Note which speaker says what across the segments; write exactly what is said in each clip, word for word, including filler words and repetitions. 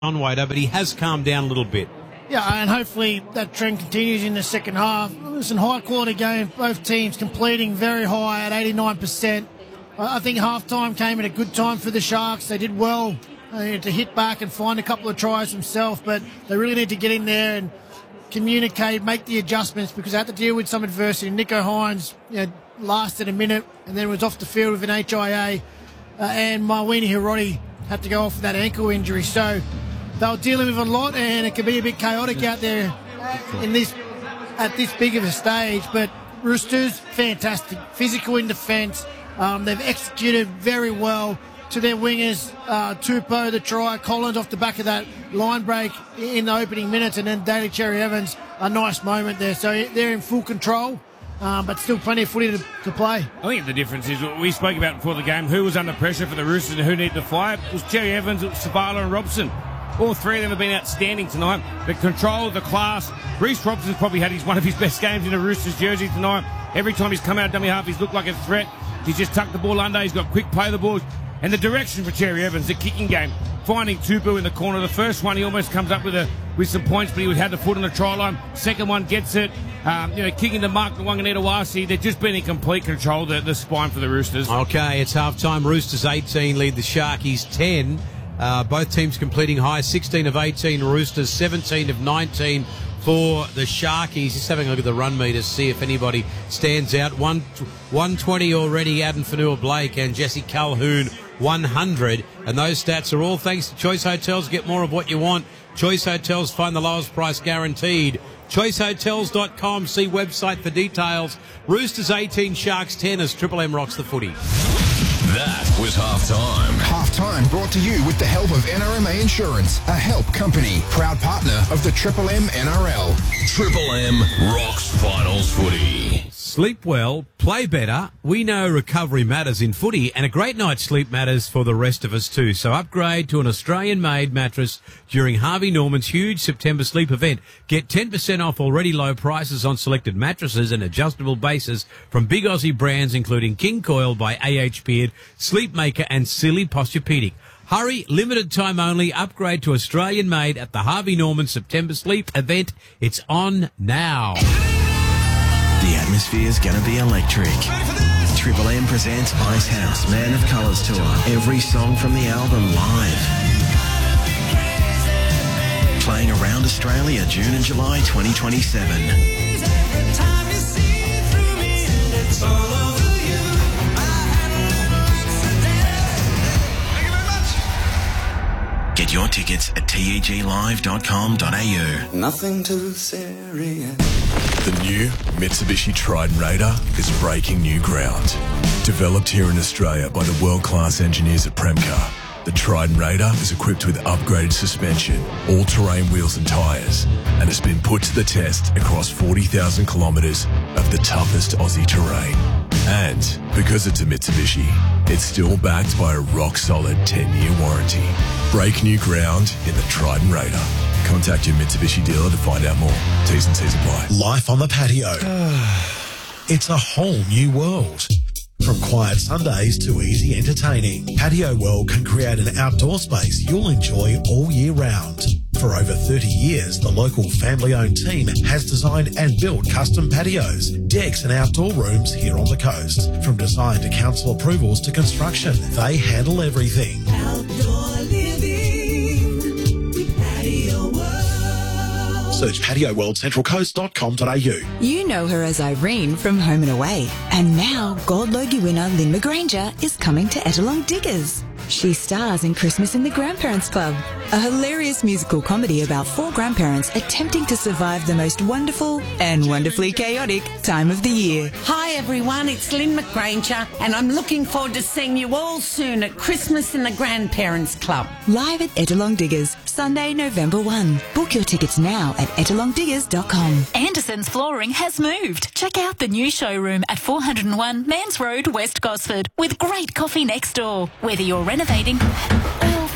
Speaker 1: on Wader, but he has calmed down a little bit.
Speaker 2: Yeah, and hopefully that trend continues in the second half. It was a high-quality game, both teams completing very high at eighty-nine percent. I think half-time came at a good time for the Sharks. They did well uh, to hit back and find a couple of tries themselves, but they really need to get in there and communicate, make the adjustments, because they had to deal with some adversity. Nico Hines, you know, lasted a minute and then was off the field with an H I A, uh, and Mawini Hiroti had to go off with that ankle injury. So they were dealing with a lot, and it could be a bit chaotic out there in this at this big of a stage. But Roosters, fantastic, physical in defence. Um, they've executed very well to their wingers. Uh, Tupou, the try, Collins off the back of that line break in the opening minutes, and then Daly Cherry Evans, a nice moment there. So they're in full control, um, but still plenty of footy to, to play.
Speaker 3: I think the difference is what we spoke about before the game, who was under pressure for the Roosters and who needed to fire. It was Cherry Evans, it was Savala and Robson. All three of them have been outstanding tonight. The control, the class. Reece Robson's probably had his, one of his best games in a Roosters jersey tonight. Every time he's come out dummy half, he's looked like a threat. He's just tucked the ball under. He's got quick play of the ball. And the direction for Cherry Evans, the kicking game, finding Tupou in the corner. The first one, he almost comes up with a with some points, but he had the foot on the try line. Second one gets it. Um, you know, kicking to Mark Wanganita-Wasi. They've just been in complete control, the, the spine for the Roosters.
Speaker 1: Okay, it's half-time. Roosters eighteen lead the Sharkies ten. Uh, both teams completing high, sixteen of eighteen Roosters, seventeen of nineteen for the Sharkies. Just having a look at the run meters, see if anybody stands out. One, one twenty already, Adam Fanua-Blake and Jesse Calhoun, one hundred. And those stats are all thanks to Choice Hotels. Get more of what you want. Choice Hotels, find the lowest price guaranteed. choice hotels dot com, see website for details. Roosters eighteen, Sharks ten as Triple M rocks the footy.
Speaker 4: That was halftime.
Speaker 5: Halftime brought to you with the help of N R M A Insurance, a help company, proud partner of the Triple M N R L.
Speaker 4: Triple M rocks finals footy.
Speaker 1: Sleep well, play better. We know recovery matters in footy, and a great night's sleep matters for the rest of us too. So upgrade to an Australian-made mattress during Harvey Norman's huge September sleep event. Get ten percent off already low prices on selected mattresses and adjustable bases from big Aussie brands including King Coil by A H Beard, Sleepmaker and Silly Posturepedic. Hurry, limited time only, upgrade to Australian-made at the Harvey Norman September sleep event. It's on now.
Speaker 6: The atmosphere's going to be electric. Triple M presents Ice House Man of Colours Tour. Every song from the album live. Playing around Australia June and July twenty twenty-seven. Get your tickets at teg live dot com dot a u.
Speaker 7: Nothing too serious.
Speaker 4: The new Mitsubishi Triton Raider is breaking new ground. Developed here in Australia by the world-class engineers at Premcar, the Triton Raider is equipped with upgraded suspension, all-terrain wheels and tyres, and has been put to the test across forty thousand kilometres of the toughest Aussie terrain. And because it's a Mitsubishi, it's still backed by a rock-solid ten-year warranty. Break new ground in the Triton Raider. Contact your Mitsubishi dealer to find out more. T's and C's apply.
Speaker 8: Life on the patio. It's a whole new world. From quiet Sundays to easy entertaining, Patio World can create an outdoor space you'll enjoy all year round. For over thirty years, the local family-owned team has designed and built custom patios, decks and outdoor rooms here on the coast. From design to council approvals to construction, they handle everything.
Speaker 9: Outdoor living with Patio World.
Speaker 8: Search patio world central coast dot com dot a u.
Speaker 10: You know her as Irene from Home and Away. And now Gold Logie winner Lynn McGranger is coming to Ettalong Diggers. She stars in Christmas in the Grandparents Club, a hilarious musical comedy about four grandparents attempting to survive the most wonderful and wonderfully chaotic time of the year.
Speaker 11: Hi everyone, it's Lynn McGranger and I'm looking forward to seeing you all soon at Christmas in the Grandparents Club.
Speaker 10: Live at Ettalong Diggers, Sunday, November first. Book your tickets now at ettalong diggers dot com.
Speaker 12: Anderson's Flooring has moved. Check out the new showroom at four oh one Mans Road, West Gosford, with great coffee next door. Whether you're renovating or fed up with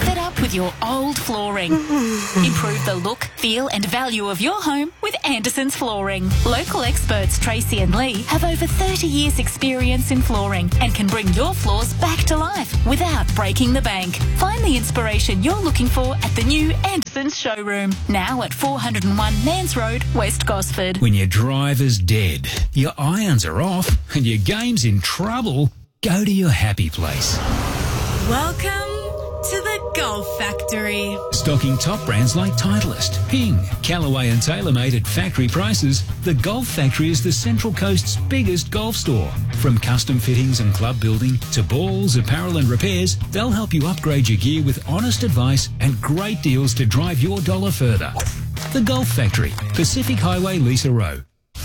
Speaker 12: with your old flooring. Improve the look, feel and value of your home with Anderson's Flooring. Local experts Tracy and Lee have over thirty years experience in flooring and can bring your floors back to life without breaking the bank. Find the inspiration you're looking for at the new Anderson's showroom, now at four oh one Mans Road, West Gosford.
Speaker 13: When your driver's dead, your irons are off and your game's in trouble, go to your happy place.
Speaker 14: Welcome to the Golf Factory.
Speaker 13: Stocking top brands like Titleist, Ping, Callaway and TaylorMade at factory prices, the Golf Factory is the Central Coast's biggest golf store. From custom fittings and club building to balls, apparel and repairs, they'll help you upgrade your gear with honest advice and great deals to drive your dollar further. The Golf Factory, Pacific Highway, Lisa Row.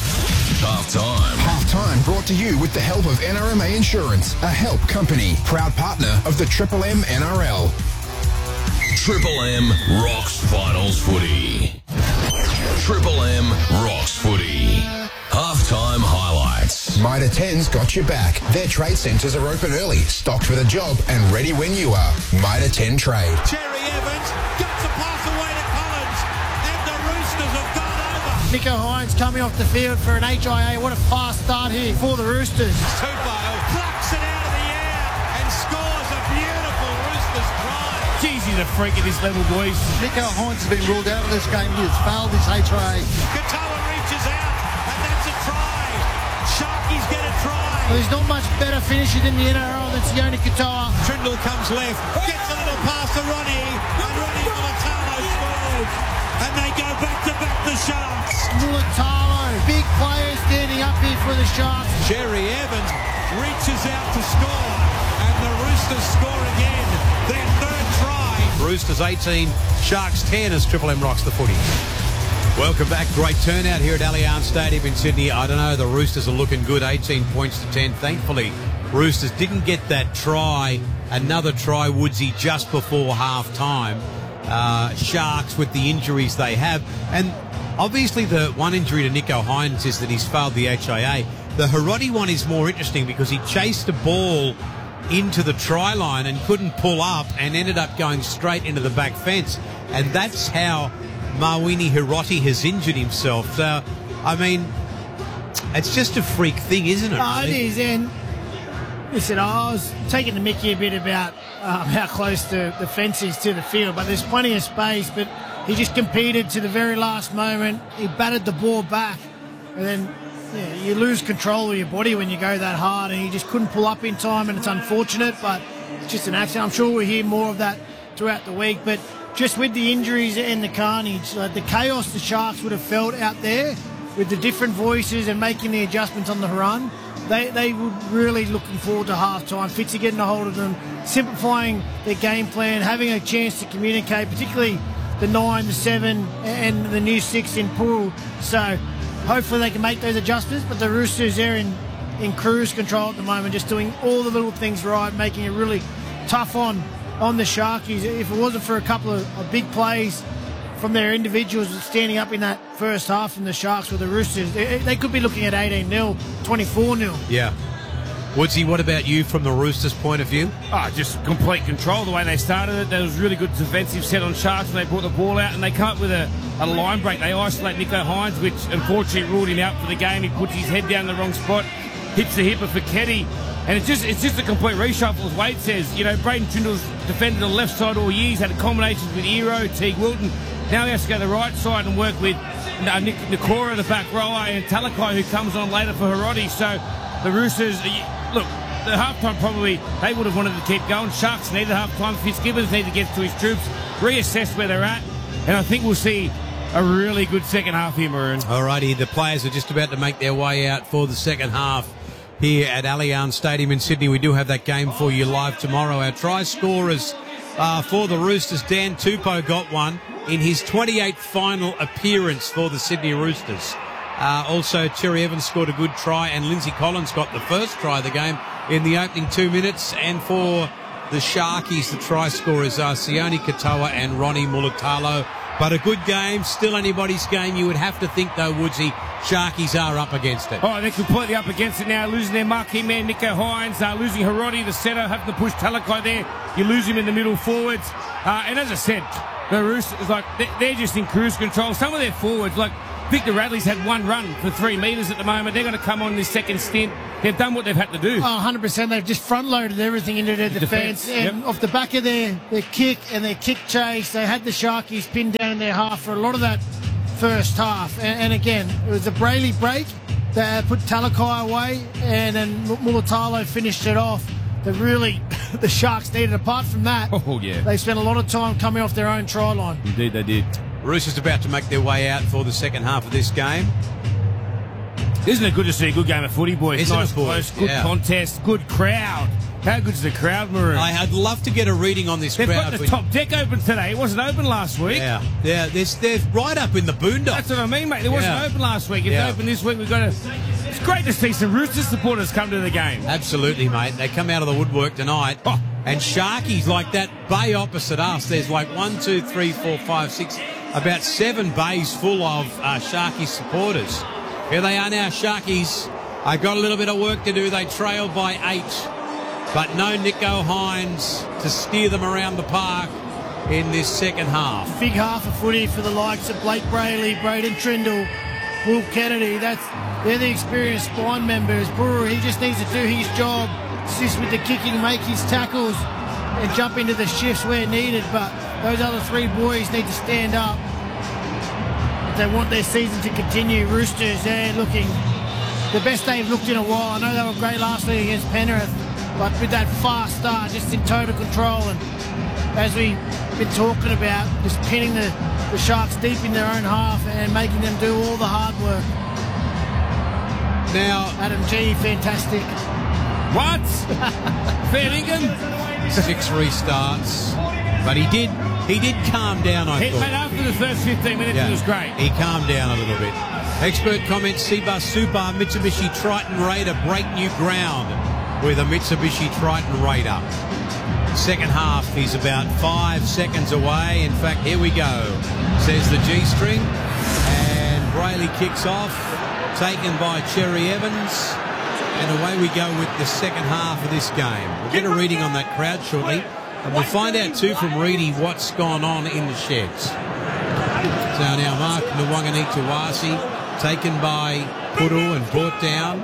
Speaker 5: Half time. Half time brought to you with the help of N R M A Insurance, a help company, proud partner of the Triple M N R L.
Speaker 15: Triple M rocks finals footy. Triple M rocks footy. Halftime highlights.
Speaker 5: Mitre ten's got your back. Their trade centres are open early, stocked for the job and ready when you are. Mitre ten Trade.
Speaker 16: Cherry Evans gets a pass away to Collins and the Roosters have gone over.
Speaker 2: Nico Hines coming off the field for an H I A. What a fast start here for the Roosters.
Speaker 16: Tupou plucks it out of the air and scores a beautiful Roosters try.
Speaker 3: Jeez, he's a freak at this level, boys.
Speaker 17: Nico Hines has been ruled out of this game. He has failed his H I A.
Speaker 16: Katoa reaches out and that's a try. Sharkies get a try.
Speaker 2: Well, there's not much better finisher than the N R L than Sione Katoa.
Speaker 16: Trindle comes left, gets a little pass to Ronnie, and Ronnie Mulatalo scores. And they go back to back the Sharks.
Speaker 2: Mulatalo, big player standing up here for the Sharks.
Speaker 16: Cherry Evans reaches out to score, and the Roosters score again. Their third try.
Speaker 1: Roosters eighteen, Sharks ten as Triple M rocks the footy. Welcome back. Great turnout here at Allianz Stadium in Sydney. I don't know, the Roosters are looking good, eighteen points to ten. Thankfully, Roosters didn't get that try, another try, Woodsy, just before half-time. Uh, Sharks with the injuries they have. And obviously the one injury to Nico Hines is that he's failed the H I A. The Hiroti one is more interesting because he chased a ball into the try line and couldn't pull up and ended up going straight into the back fence. And that's how Mawini Hiroti has injured himself. So, I mean, it's just a freak thing, isn't it?
Speaker 2: Oh, it is. And listen, I was taking the mickey a bit about um, how close the, the fence is to the field, but there's plenty of space. But he just competed to the very last moment. He batted the ball back, and then yeah, you lose control of your body when you go that hard, and he just couldn't pull up in time, and it's unfortunate, but it's just an accident. I'm sure we'll hear more of that throughout the week, but just with the injuries and the carnage, uh, the chaos the Sharks would have felt out there with the different voices and making the adjustments on the run, they, they were really looking forward to half-time. Fitzy getting a hold of them, simplifying their game plan, having a chance to communicate, particularly the nine, the seven, and the new six in pool. So hopefully they can make those adjustments, but the Roosters, they're in, in cruise control at the moment, just doing all the little things right, making it really tough on on the Sharkies. If it wasn't for a couple of, of big plays from their individuals standing up in that first half from the Sharks with the Roosters, they, they could be looking at eighteen nil, twenty-four nil.
Speaker 1: Yeah. Woodsy, what about you from the Roosters' point of view?
Speaker 3: Oh, just complete control the way they started it. There was really good defensive set on Sharks when they brought the ball out, and they come up with a, a line break. They isolate Nico Hines, which unfortunately ruled him out for the game. He puts his head down the wrong spot, hits the hipper for Keddy. And it's just it's just a complete reshuffle, as Wade says. You know, Braden Trindle's defended the left side all year. He's had combinations with Eero, Teague Wilton. Now he has to go to the right side and work with uh, Nick Nakora, the back rower, and Talakai, who comes on later for Hiroti. So the Roosters, uh, look, the halftime probably, they would have wanted to keep going. Sharks needed halftime. Fitzgibbons need to get to his troops, reassess where they're at, and I think we'll see a really good second half here, Maroon.
Speaker 1: Alrighty, the players are just about to make their way out for the second half here at Allianz Stadium in Sydney. We do have that game for you live tomorrow. Our try scorers uh, for the Roosters, Dan Tupou got one in his twenty-eighth final appearance for the Sydney Roosters. Uh, also, Cherry Evans scored a good try, and Lindsay Collins got the first try of the game in the opening two minutes. And for the Sharkies, the try scorers are Sione Katoa and Ronnie Mulatalo. But a good game, still anybody's game. You would have to think, though, Woodsy, Sharkies are up against it.
Speaker 3: Oh, they're completely up against it now, losing their marquee man, Nico Hines, uh, losing Hiroti, the centre, having to push Talakai there. You lose him in the middle forwards. Uh, and as I said, the Roosters, like, they- they're just in cruise control. Some of their forwards, like Victor Radley's had one run for three metres at the moment. They're going to come on this second stint. They've done what they've had to do.
Speaker 2: Oh, one hundred percent. They've just front-loaded everything into their defence.
Speaker 3: Defence,
Speaker 2: And
Speaker 3: yep.
Speaker 2: off the back of their, their kick and their kick chase, they had the Sharkies pinned down in their half for a lot of that first half. And, and again, it was a Brayley break that put Talakai away, and then M- Mulatalo finished it off. That really, the Sharks needed. Apart from that,
Speaker 3: Oh, yeah.
Speaker 2: they spent a lot of time coming off their own try line.
Speaker 3: Indeed, they did.
Speaker 1: Roosters about to make their way out for the second half of this game.
Speaker 3: Isn't it good to see a good game of footy, boys?
Speaker 1: Isn't
Speaker 3: Nice,
Speaker 1: it, boys?
Speaker 3: close, good
Speaker 1: Yeah.
Speaker 3: contest, good crowd. How good's the crowd, Maroon?
Speaker 1: I, I'd love to get a reading on this
Speaker 3: They've
Speaker 1: crowd.
Speaker 3: got the
Speaker 1: when-
Speaker 3: top deck open today. It wasn't open last week.
Speaker 1: Yeah, yeah, they're, they're right up in the boondocks.
Speaker 3: That's what I mean, mate. It wasn't
Speaker 1: Yeah.
Speaker 3: open last week. It's
Speaker 1: Yeah.
Speaker 3: open this week. We've got a. It's great to see some Roosters supporters come to the game.
Speaker 1: Absolutely, mate. They come out of the woodwork tonight.
Speaker 3: Oh.
Speaker 1: And Sharkies, like that bay opposite us, there's like one, two, three, four, five, six, about seven bays full of uh, Sharkies supporters. Here they are now, Sharkies. I got a little bit of work to do. They trail by eight. But no Nico Hines to steer them around the park in this second half.
Speaker 2: Big half of footy for the likes of Blake Brayley, Braden Trindle, Will Kennedy. That's they're the experienced spine members. Brewer, he just needs to do his job, assist with the kicking, make his tackles, and jump into the shifts where needed. But those other three boys need to stand up if they want their season to continue. Roosters, they're looking the best they've looked in a while. I know they were great last week against Penrith, but with that fast start, just in total control, and as we've been talking about, just pinning the, the Sharks deep in their own half and making them do all the hard work.
Speaker 1: Now,
Speaker 2: Adam G, fantastic.
Speaker 3: What? Fair income?
Speaker 1: Six restarts. But he did he did calm down, I
Speaker 3: He,
Speaker 1: thought.
Speaker 3: mate, after the first fifteen minutes, it was great.
Speaker 1: He calmed down a little bit. Expert comments, Seabus Super Mitsubishi Triton Raider break new ground with a Mitsubishi Triton Raider. Second half, he's about five seconds away. In fact, here we go, says the G-string. And Brayley kicks off, taken by Cherry Evans. And away we go with the second half of this game. We'll get a reading on that crowd shortly. And we'll find out too from Reedy what's gone on in the sheds. So now Mark Nwangani Tuwasi taken by Puru and brought down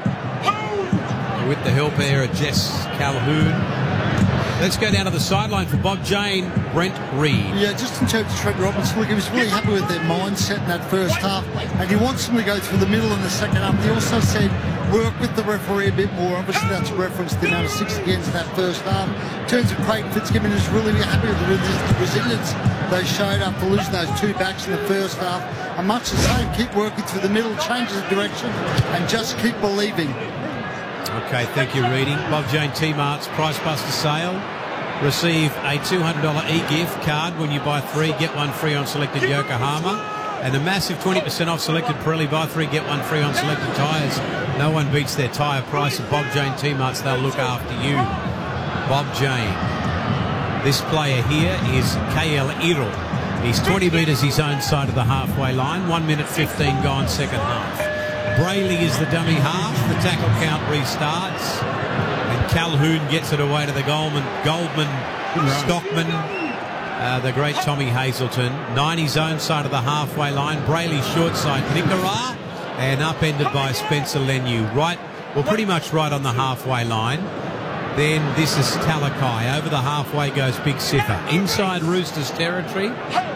Speaker 1: with the help there of Jess Calhoun. Let's go down to the sideline for Bob Jane, Brent Reed.
Speaker 17: Yeah, just in terms of Trent Robinson, look, he was really happy with their mindset in that first half, and he wants them to go through the middle in the second half. He also said work with the referee a bit more. Obviously, that's a reference to the amount of six against that first half. In terms of Craig Fitzgibbon, is really happy with the res- resilience they showed after losing those two backs in the first half. And much the same, keep working through the middle, change the direction, and just keep believing.
Speaker 1: Okay, thank you, Reedy. Bob Jane T-Mart's Price Buster sale. Receive a two hundred dollars e-gift card when you buy three, get one free on selected Yokohama. And a massive twenty percent off selected Pirelli. Buy three, get one free on selected tyres. No one beats their tyre price at Bob Jane T-Mart's. They'll look after you. Bob Jane. This player here is K L Iro. He's twenty metres his own side of the halfway line. one minute fifteen gone, second half. Brayley is the dummy half. The tackle count restarts. And Calhoun gets it away to the Goldman, Goldman Stockman. Uh, the great Tommy Hazelton. ninety zone side of the halfway line. Brayley short side. Nickera. And upended by Spencer Lenu. Right, well, pretty much right on the halfway line. Then this is Talakai. Over the halfway goes Big Siffer. Inside Roosters territory.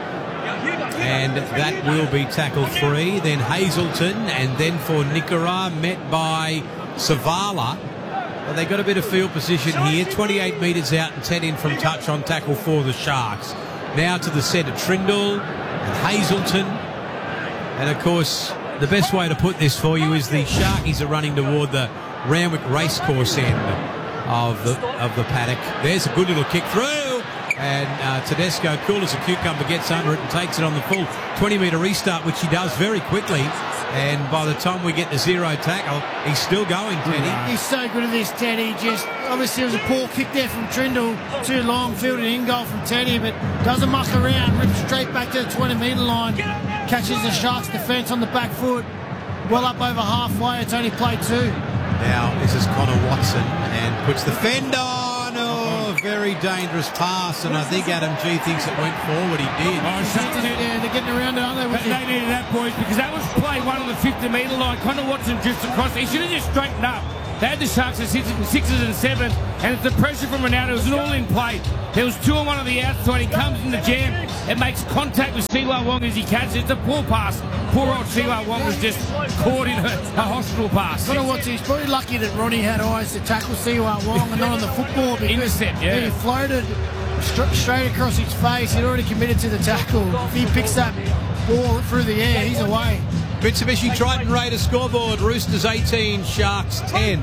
Speaker 1: And that will be tackle three. Then Hazelton. And then for Nickera, met by Savala. Well, they got a bit of field position here. twenty-eight metres out and ten in from touch on tackle for the Sharks. Now to the centre, Trindle and Hazelton. And, of course, the best way to put this for you is the Sharkies are running toward the Randwick Racecourse end of the of the paddock. There's a good little kick through. And uh, Tedesco, cool as a cucumber, gets under it and takes it on the full twenty metre restart, which he does very quickly. And by the time we get the zero tackle, he's still going, Teddy.
Speaker 2: He's so good at this, Teddy. Just obviously it was a poor kick there from Trindle, too long, fielded in goal from Teddy, but doesn't muck around, rips straight back to the twenty metre line, catches the Sharks defence on the back foot, well up over halfway. It's only play two.
Speaker 1: Now this is Connor Watson and puts the fend on. Oh, very dangerous pass, and I think Adam G thinks it went forward. He did.
Speaker 3: Oh, Sutton,
Speaker 2: Yeah, they're getting around it, aren't they?
Speaker 3: But they needed that, boys, because that was play one on the fifty metre line. Connor Watson drifts across. He should have just straightened up. They had the Sharks at sixes, sixes and sevens, and it's the pressure from Ronaldo. It was an all-in play. There was two on one on the outside. He comes in the jam. It makes contact with Siwa Wong as he catches it. It's a poor pass. Poor old Siwa Wong was just caught in a, a hospital pass.
Speaker 2: I don't know what's he's probably lucky that Ronnie had eyes to tackle Siwa Wong and not on the football because
Speaker 3: Intercept, yeah.
Speaker 2: he floated str- straight across his face. He'd already committed to the tackle. If he picks that ball through the air, he's away.
Speaker 1: Mitsubishi Triton Raiders scoreboard. Roosters eighteen, Sharks ten.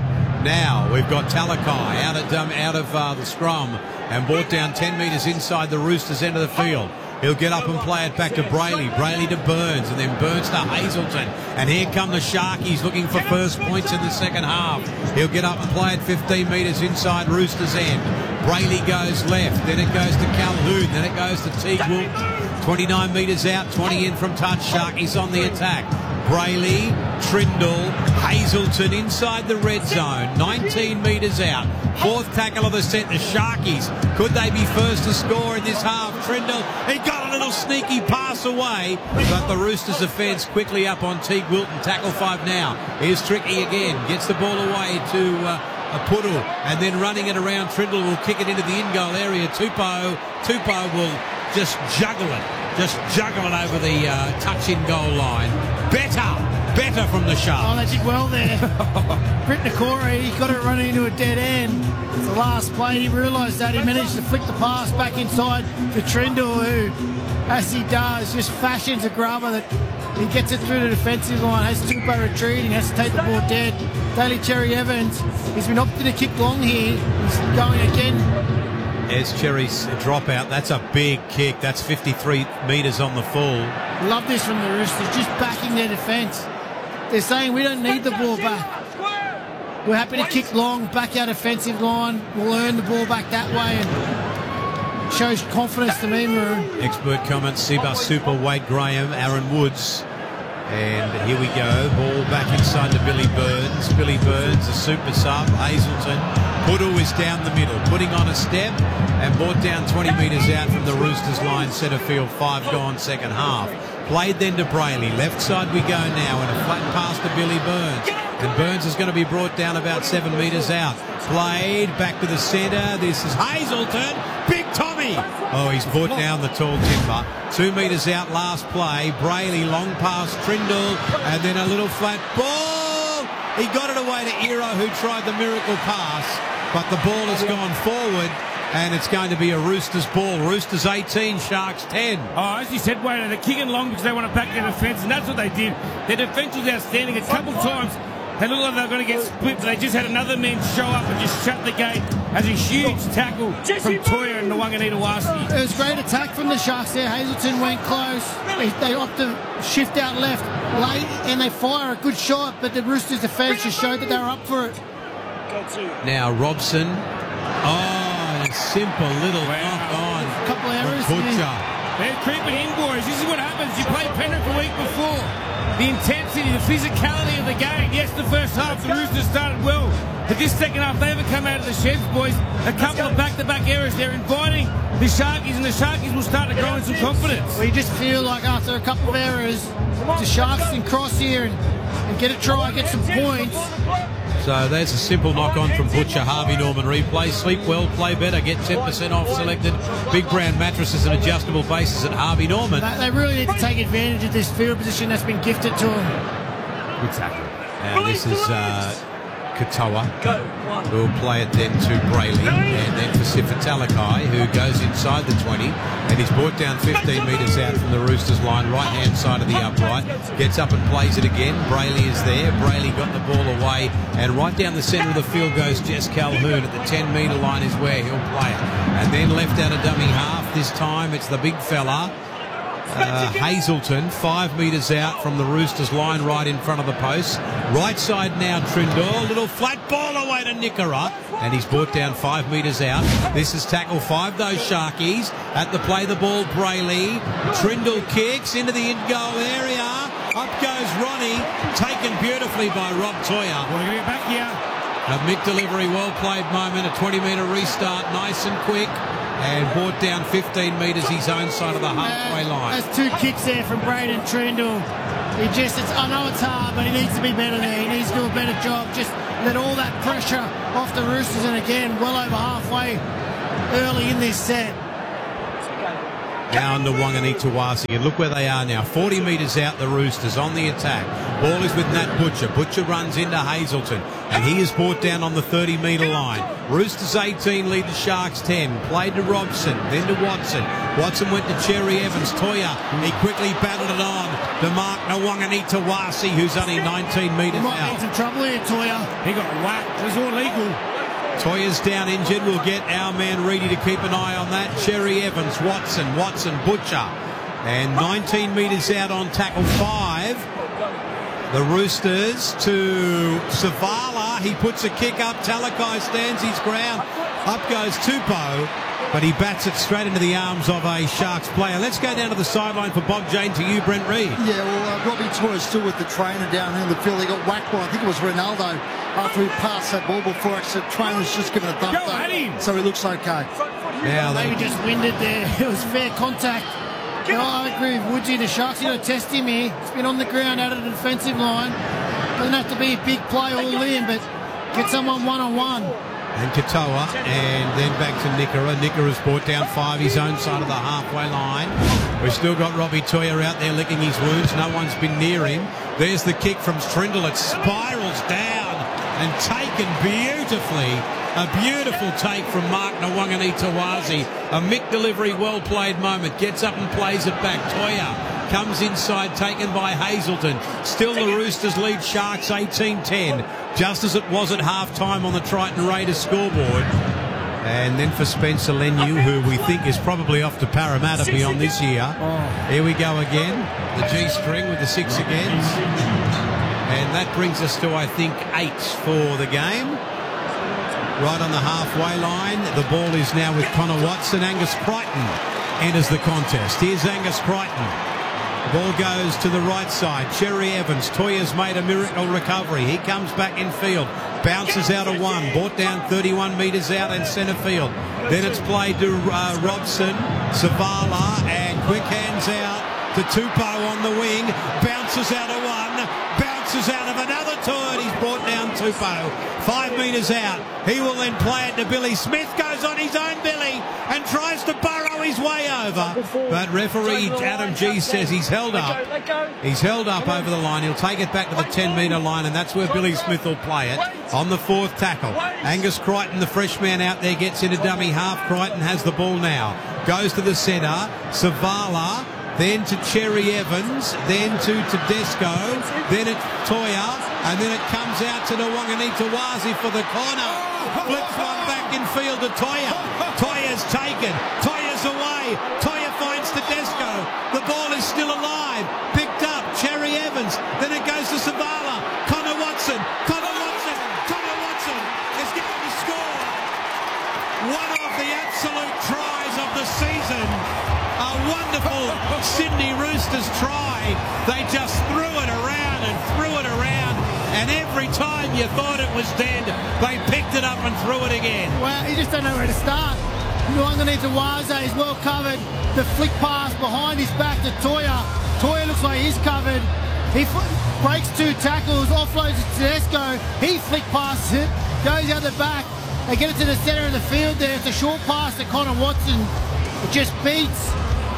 Speaker 1: Now we've got Talakai out of, um, out of uh, the scrum and brought down ten metres inside the Roosters end of the field. He'll get up and play it back to Brayley. Brayley to Burns, and then Burns to Hazelton. And here come the Sharkies looking for first points in the second half. He'll get up and play it fifteen metres inside Roosters end. Brayley goes left, then it goes to Calhoun, then it goes to Teague Wilton. twenty-nine metres out, twenty in from touch. Sharkies on the attack. Brayley, Trindle, Hazelton inside the red zone, nineteen metres out. Fourth tackle of the set, the Sharkies. Could they be first to score in this half? Trindle, he got a little sneaky pass away, but the Roosters defence quickly up on Teague Wilton. Tackle five now. Here's Tricky again, gets the ball away to uh, a Puddle, and then running it around. Trindle will kick it into the in-goal area. Tupou, Tupou will just juggle it. Just juggle it over the uh, touch-in goal line. Better, better from the Sharks.
Speaker 2: Oh, they did well there. Britt Nakori, he got it running into a dead end. The last play, he realised that. He managed to flick the pass back inside to Trindle, who, as he does, just fashions a grubber that he gets it through the defensive line, has Tupou retreating, has to take the ball dead. Daly Cherry Evans, he's been opting to kick long here. He's going again.
Speaker 1: There's Cherry's dropout. That's a big kick. That's fifty-three metres on the full.
Speaker 2: Love this from the Roosters, just backing their defence. They're saying we don't need the ball back. We're happy to kick long, back our defensive line. We'll earn the ball back that way, and shows confidence to me, Maroon.
Speaker 1: Expert comments, Siba Super, Wade Graham, Aaron Woods. And here we go. Ball back inside to Billy Burns. Billy Burns, a super sub. Hazelton. Puddle is down the middle, putting on a step and brought down twenty metres out from the Roosters line. Centre field, five gone, second half. Played then to Brayley. Left side we go now, and a flat pass to Billy Burns. And Burns is going to be brought down about seven metres out. Played back to the centre. This is Hazelton. Big Tommy. Oh, he's brought down the tall timber. Two metres out last play. Brayley, long pass, Trindle, and then a little flat ball. He got it away to Ero, who tried the miracle pass, but the ball has gone forward, and it's going to be a Roosters ball. Roosters eighteen, Sharks ten.
Speaker 3: Oh, as you said, Wayne, they're kicking long because they want to back their defence, and that's what they did. Their defence was outstanding. A couple of times they looked like they were going to get split, but they just had another man show up and just shut the gate as a huge tackle from Toya and Nwanganita-Wasi.
Speaker 2: It was great attack from the Sharks there. Hazelton went close. They, they opt to shift out left late, and they fire a good shot, but the Roosters defence just showed that they were up for it.
Speaker 1: Now Robson. Oh, a simple little knock on.
Speaker 2: A couple of errors.
Speaker 1: Butcher.
Speaker 3: They're creeping in, boys. This is what happens. You play Penrith the week before. The intensity, the physicality of the game. Yes, the first half, the Roosters started well. But this second half, they haven't come out of the sheds, boys. A couple of back-to-back errors. They're inviting the Sharkies, and the Sharkies will start to grow in some confidence.
Speaker 2: Well, you just feel like after a couple of errors, the Sharks can cross here and, and get a try, get some points.
Speaker 1: So there's a simple knock-on from Butcher. Harvey Norman replay. Sleep well, play better, get ten percent off selected Big Brown mattresses and adjustable bases at Harvey Norman.
Speaker 2: They, they really need to take advantage of this field position that's been gifted to them.
Speaker 3: Good tackle.
Speaker 1: And this is uh, Katoa, who will play it then to Brayley, and then to Sifa Talakai, who goes inside the twenty, and he's brought down fifteen metres out from the Roosters line, right-hand side of the upright, gets up and plays it again. Brayley is there. Brayley got the ball away, and right down the centre of the field goes Jess Calhoun. At the ten metre line is where he'll play it. And then left out a dummy half. This time it's the big fella, Uh, Hazelton, five metres out from the Roosters line, right in front of the post. Right side now, Trindle, little flat ball away to Nickera, and he's brought down five metres out. This is tackle five, those Sharkies. At the play, the ball, Brayley. Trindle kicks into the in-goal area. Up goes Ronnie, taken beautifully by Rob Toya.
Speaker 3: We're going to get back here.
Speaker 1: A Mick delivery, well played moment, a twenty metre restart, nice and quick, and brought down fifteen metres his own side of the halfway line.
Speaker 2: There's two kicks there from Braden Trindle. He just, it's, I know it's hard, but he needs to be better there. He needs to do a better job. Just let all that pressure off the Roosters, and again, well over halfway early in this set.
Speaker 1: Now under Wanganitawasi, and look where they are now. forty metres out, the Roosters on the attack. Ball is with Nat Butcher. Butcher runs into Hazelton, and he is brought down on the thirty metre line. Roosters eighteen lead the Sharks ten. Played to Robson, then to Watson. Watson went to Cherry Evans. Toya, he quickly battled it on to Mark Wanganitawasi, who's only nineteen metres
Speaker 2: Might
Speaker 1: out.
Speaker 2: be in some trouble here, Toya.
Speaker 3: He got whacked. It was all legal.
Speaker 1: Toya's down injured. We'll get our man Reedy to keep an eye on that. Cherry Evans, Watson, Watson, Butcher. And nineteen metres out on tackle five. The Roosters to Savala. He puts a kick up. Talakai stands his ground. Up goes Tupou, but he bats it straight into the arms of a Sharks player. Let's go down to the sideline for Bob Jane, to you, Brent Reid.
Speaker 17: Yeah, well, uh, Robbie Toy's still with the trainer down here in the field. He got whacked by, I think it was Ronaldo, after he passed that ball before. Actually, the trainer's just given a dump.
Speaker 3: Go at him.
Speaker 17: So he looks okay.
Speaker 1: Now they
Speaker 2: Maybe just winded there. It was fair contact. Yeah, I agree with Woodsy. The Sharks are going to test him here. He's been on the ground out of the defensive line. Doesn't have to be a big play all in, but get someone one-on-one.
Speaker 1: And Katoa, and then back to Nickera. Nickera's brought down five, his own side of the halfway line. We've still got Robbie Toya out there licking his wounds. No one's been near him. There's the kick from Strindle. It spirals down and taken beautifully. A beautiful take from Mark Wanganitawasi. A Mick delivery, well played moment. Gets up and plays it back. Toya comes inside, taken by Hazelton. Still the Roosters lead Sharks eighteen ten. Just as it was at half-time on the Triton Raiders scoreboard. And then for Spencer Leniu, who we think is probably off to Parramatta beyond this year. Here we go again. The G-string with the six agains. And that brings us to, I think, eight for the game. Right on the halfway line. The ball is now with Connor Watson. Angus Crichton enters the contest. Here's Angus Crichton. The ball goes to the right side. Cherry Evans. Toya's made a miracle recovery. He comes back in field. Bounces out of one. Brought down thirty-one metres out in centre field. Then it's played to uh, Robson. Savala. And quick hands out to Tupou on the wing. Bounces out of one. Bounces out of another turn. He's brought down Tupou. Five metres out. He will then play it to Billy Smith. Goes on his own Billy and tries to burrow his way over. But referee Adam G says he's held up. He's held up over the line. He'll take it back to the ten metre line, and that's where Billy Smith will play it on the fourth tackle. Angus Crichton, the fresh man out there, gets into dummy half. Crichton has the ball now. Goes to the centre. Savala. Then to Cherry Evans, then to Tedesco, then it's Toya, and then it comes out to Wanganitawasi for the corner. Flips one back in field to Toya. Toya's taken. Toya's away. Toya finds Tedesco. The ball is still alive. Picked up. Cherry Evans. Then it goes to Savala. Connor Watson. Connor Watson. Connor Watson is going to score. One of the absolute tries of the season. A wonderful Sydney Roosters try. They just threw it around and threw it around, and every time you thought it was dead, they picked it up and threw it again.
Speaker 2: Well, you just don't know where to start. Wanganitawasi is well covered. The flick pass behind his back to Toya. Toya looks like he's covered. He f- breaks two tackles, offloads it to Tedesco. He flick passes it, goes out the back. They get it to the centre of the field there. It's a short pass to Connor Watson. It just beats.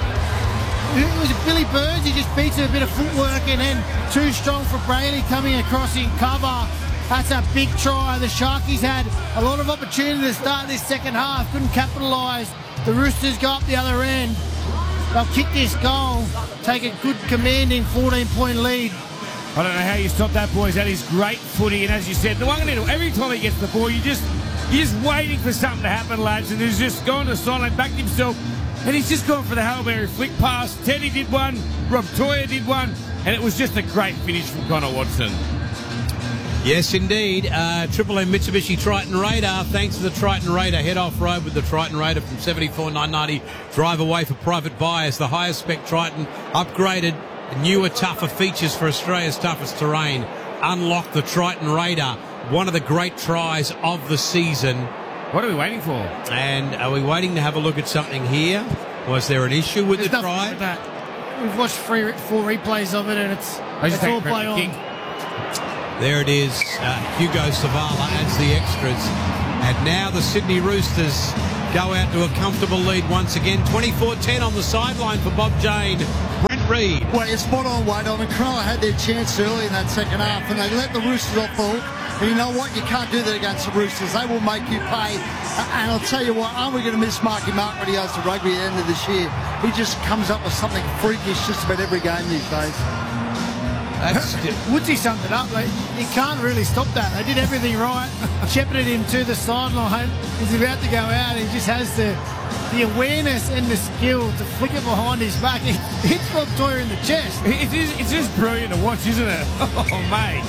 Speaker 2: It was Billy Burns. He just beats it a bit of footwork, and then too strong for Brayley coming across in cover. That's a big try. The Sharkies had a lot of opportunity to start this second half. Couldn't capitalise. The Roosters go up the other end. They'll kick this goal. Take a good commanding fourteen point lead.
Speaker 3: I don't know how you stop that, boys. That is great footy, and as you said, the Wanganitawasi, every time he gets the ball, you just you're just waiting for something to happen, lads, and he's just gone to silent, backed himself. And he's just gone for the Hail Mary flick pass. Teddy did one, Rob Toya did one, and it was just a great finish from Connor Watson.
Speaker 1: Yes, indeed. Uh, Triple M Mitsubishi Triton Raider. Thanks to the Triton Raider. Head off road with the Triton Raider from seventy-four nine ninety. Drive away for private buyers. The highest spec Triton, upgraded, newer, tougher features for Australia's toughest terrain. Unlock the Triton Raider one of the great tries of the season.
Speaker 3: What are we waiting for?
Speaker 1: And are we waiting to have a look at something here? Was there an issue with
Speaker 2: There's
Speaker 1: the
Speaker 2: nothing
Speaker 1: try?
Speaker 2: with that. We've watched three, four replays of it, and it's,
Speaker 3: I just
Speaker 2: it's
Speaker 3: take
Speaker 2: all
Speaker 3: a
Speaker 2: play on.
Speaker 3: kick.
Speaker 1: There it is. Uh, Hugo Savala adds the extras. And now the Sydney Roosters go out to a comfortable lead once again. twenty-four ten on the sideline for Bob Jane. Brent Reid.
Speaker 17: Well, it's spot on, Wade. I mean, Cronulla had their chance early in that second half, and they let the Roosters off the hook. And you know what? You can't do that against the Roosters. They will make you pay. And I'll tell you what, aren't we going to miss Marky Mark when he goes to rugby at the end of this year? He just comes up with something freakish just about every game these days.
Speaker 1: That's
Speaker 2: Woodsy summed it up. Like, you can't really stop that. They did everything right. Shepherded him to the sideline. He's about to go out. He just has the the awareness and the skill to flick it behind his back. It hits Rob Toyer in the chest.
Speaker 3: It is, it's just brilliant to watch, isn't it? Oh, mate.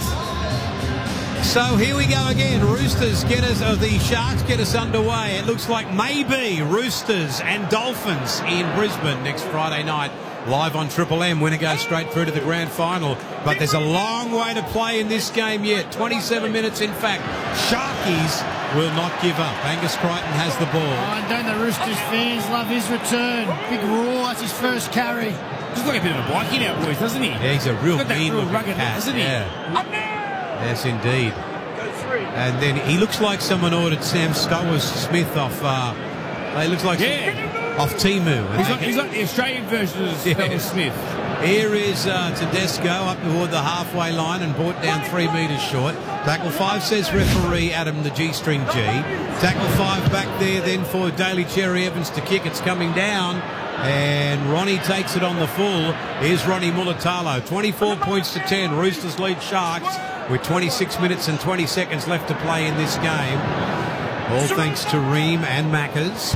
Speaker 1: So here we go again. Roosters get us, or the Sharks get us underway. It looks like maybe Roosters and Dolphins in Brisbane next Friday night. Live on Triple M. Winner goes straight through to the grand final. But there's a long way to play in this game yet. twenty-seven minutes, in fact. Sharkies will not give up. Angus Crichton has the ball.
Speaker 2: Oh, and don't the Roosters fans love his return? Big roar. That's his first carry.
Speaker 3: Just like a bit of a bikie now, boys, doesn't he?
Speaker 1: Yeah, he's a real
Speaker 3: Got that
Speaker 1: mean
Speaker 3: real
Speaker 1: looking
Speaker 3: rugged
Speaker 1: cat.
Speaker 3: look, isn't he?
Speaker 1: Yeah. Yes, indeed. And then he looks like someone ordered Sam Stowers Smith off. Uh, he looks like
Speaker 3: Yeah.
Speaker 1: off Timu.
Speaker 3: He's like, he's like the Australian version of
Speaker 1: Yeah.
Speaker 3: Stella Smith.
Speaker 1: Here is uh, Tedesco up toward the halfway line and brought down three metres short. Tackle five, says referee Adam the G-string G. Tackle five back there then for Daly Cherry Evans to kick. It's coming down. And Ronnie takes it on the full. Here's Ronnie Mulatalo. twenty-four points to ten. Roosters lead Sharks with twenty-six minutes and twenty seconds left to play in this game. All thanks to Ream and Maccas.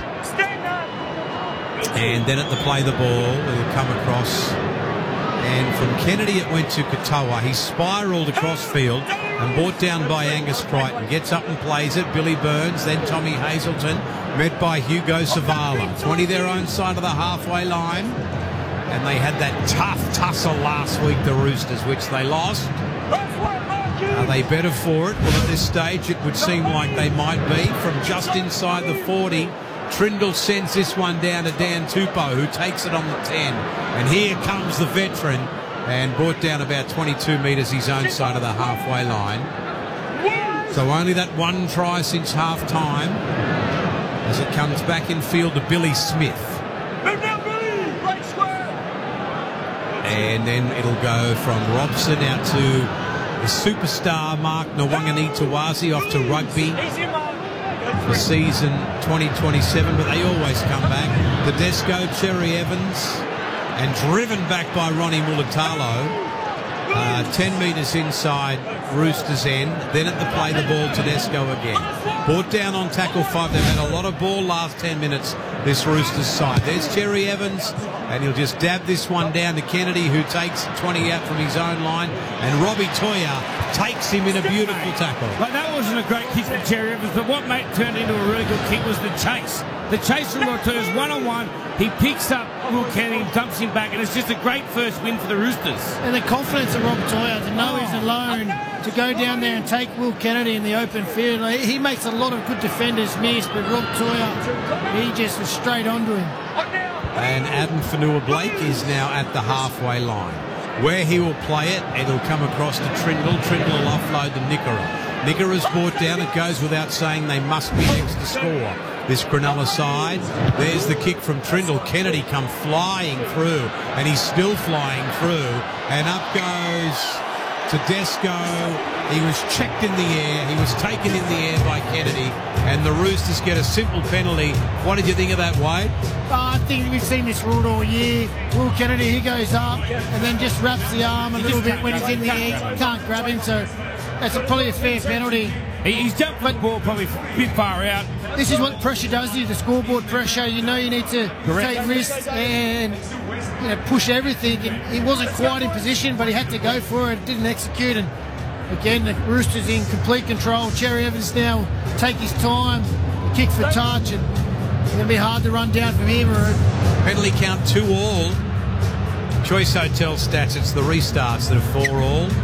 Speaker 1: And then at the play the ball, it'll come across. And from Kennedy it went to Katoa. He spiralled across field and brought down by Angus Crichton. Gets up and plays it. Billy Burns, then Tommy Hazelton, met by Hugo Savala. twenty their own side of the halfway line. And they had that tough tussle last week, the Roosters, which they lost. Are they better for it? Well, at this stage, it would seem like they might be. From just inside the forty, Trindle sends this one down to Dan Tupou, who takes it on the ten. And here comes the veteran, and brought down about twenty-two metres his own side of the halfway line. So only that one try since half-time, as it comes back in field to Billy Smith. And then it'll go from Robson out to the superstar Mark Nwanganitawazi off to rugby for season twenty twenty-seven, but they always come back. Tedesco, Cherry Evans, and driven back by Ronnie Mulatalo. Uh, ten metres inside Roosters end. Then at the play the ball, Tedesco again. Brought down on tackle five. They've had a lot of ball last ten minutes, this Roosters side. There's Cherry Evans, and he'll just dab this one down to Kennedy, who takes twenty out from his own line. And Robbie Toya takes him in a beautiful tackle.
Speaker 3: Like, that wasn't a great kick from Cherry Evans, but what made it turned into a really good kick was the chase. The chase from Rotoya's one-on-one. He picks up Will Kennedy, dumps him back, and it's just a great first win for the Roosters.
Speaker 2: And the confidence of Rob Toyer to know he's alone, to go down there and take Will Kennedy in the open field. Like, he makes a lot of good defenders miss, but Rob Toyer, he just was straight onto him.
Speaker 1: And Adam Fanua-Blake is now at the halfway line. Where he will play it, it'll come across to Trindle. Trindle will offload to Nickera. Nickera's brought down. It goes without saying they must be next to score. This Cronulla side. There's the kick from Trindle. Kennedy come flying through, and he's still flying through. And up goes Tedesco. He was checked in the air. He was taken in the air by Kennedy. And the Roosters get a simple penalty. What did you think of that, Wade?
Speaker 2: Oh, I think we've seen this ruled all year. Will Kennedy, he goes up and then just wraps the arm a little bit when he's in the air. Can't grab him, so that's a, probably a fair penalty.
Speaker 3: He's jumped the ball probably a bit far out.
Speaker 2: This is what pressure does to you, the scoreboard pressure. You know you need to
Speaker 3: Correct.
Speaker 2: take risks and, you know, push everything. And he wasn't quite in position, but he had to go for it. Didn't execute. And again, the Roosters in complete control. Cherry Evans now take his time, kick for touch, and it's going to be hard to run down from here.
Speaker 1: Penalty count two all. Choice Hotel stats, it's the restarts that are four all.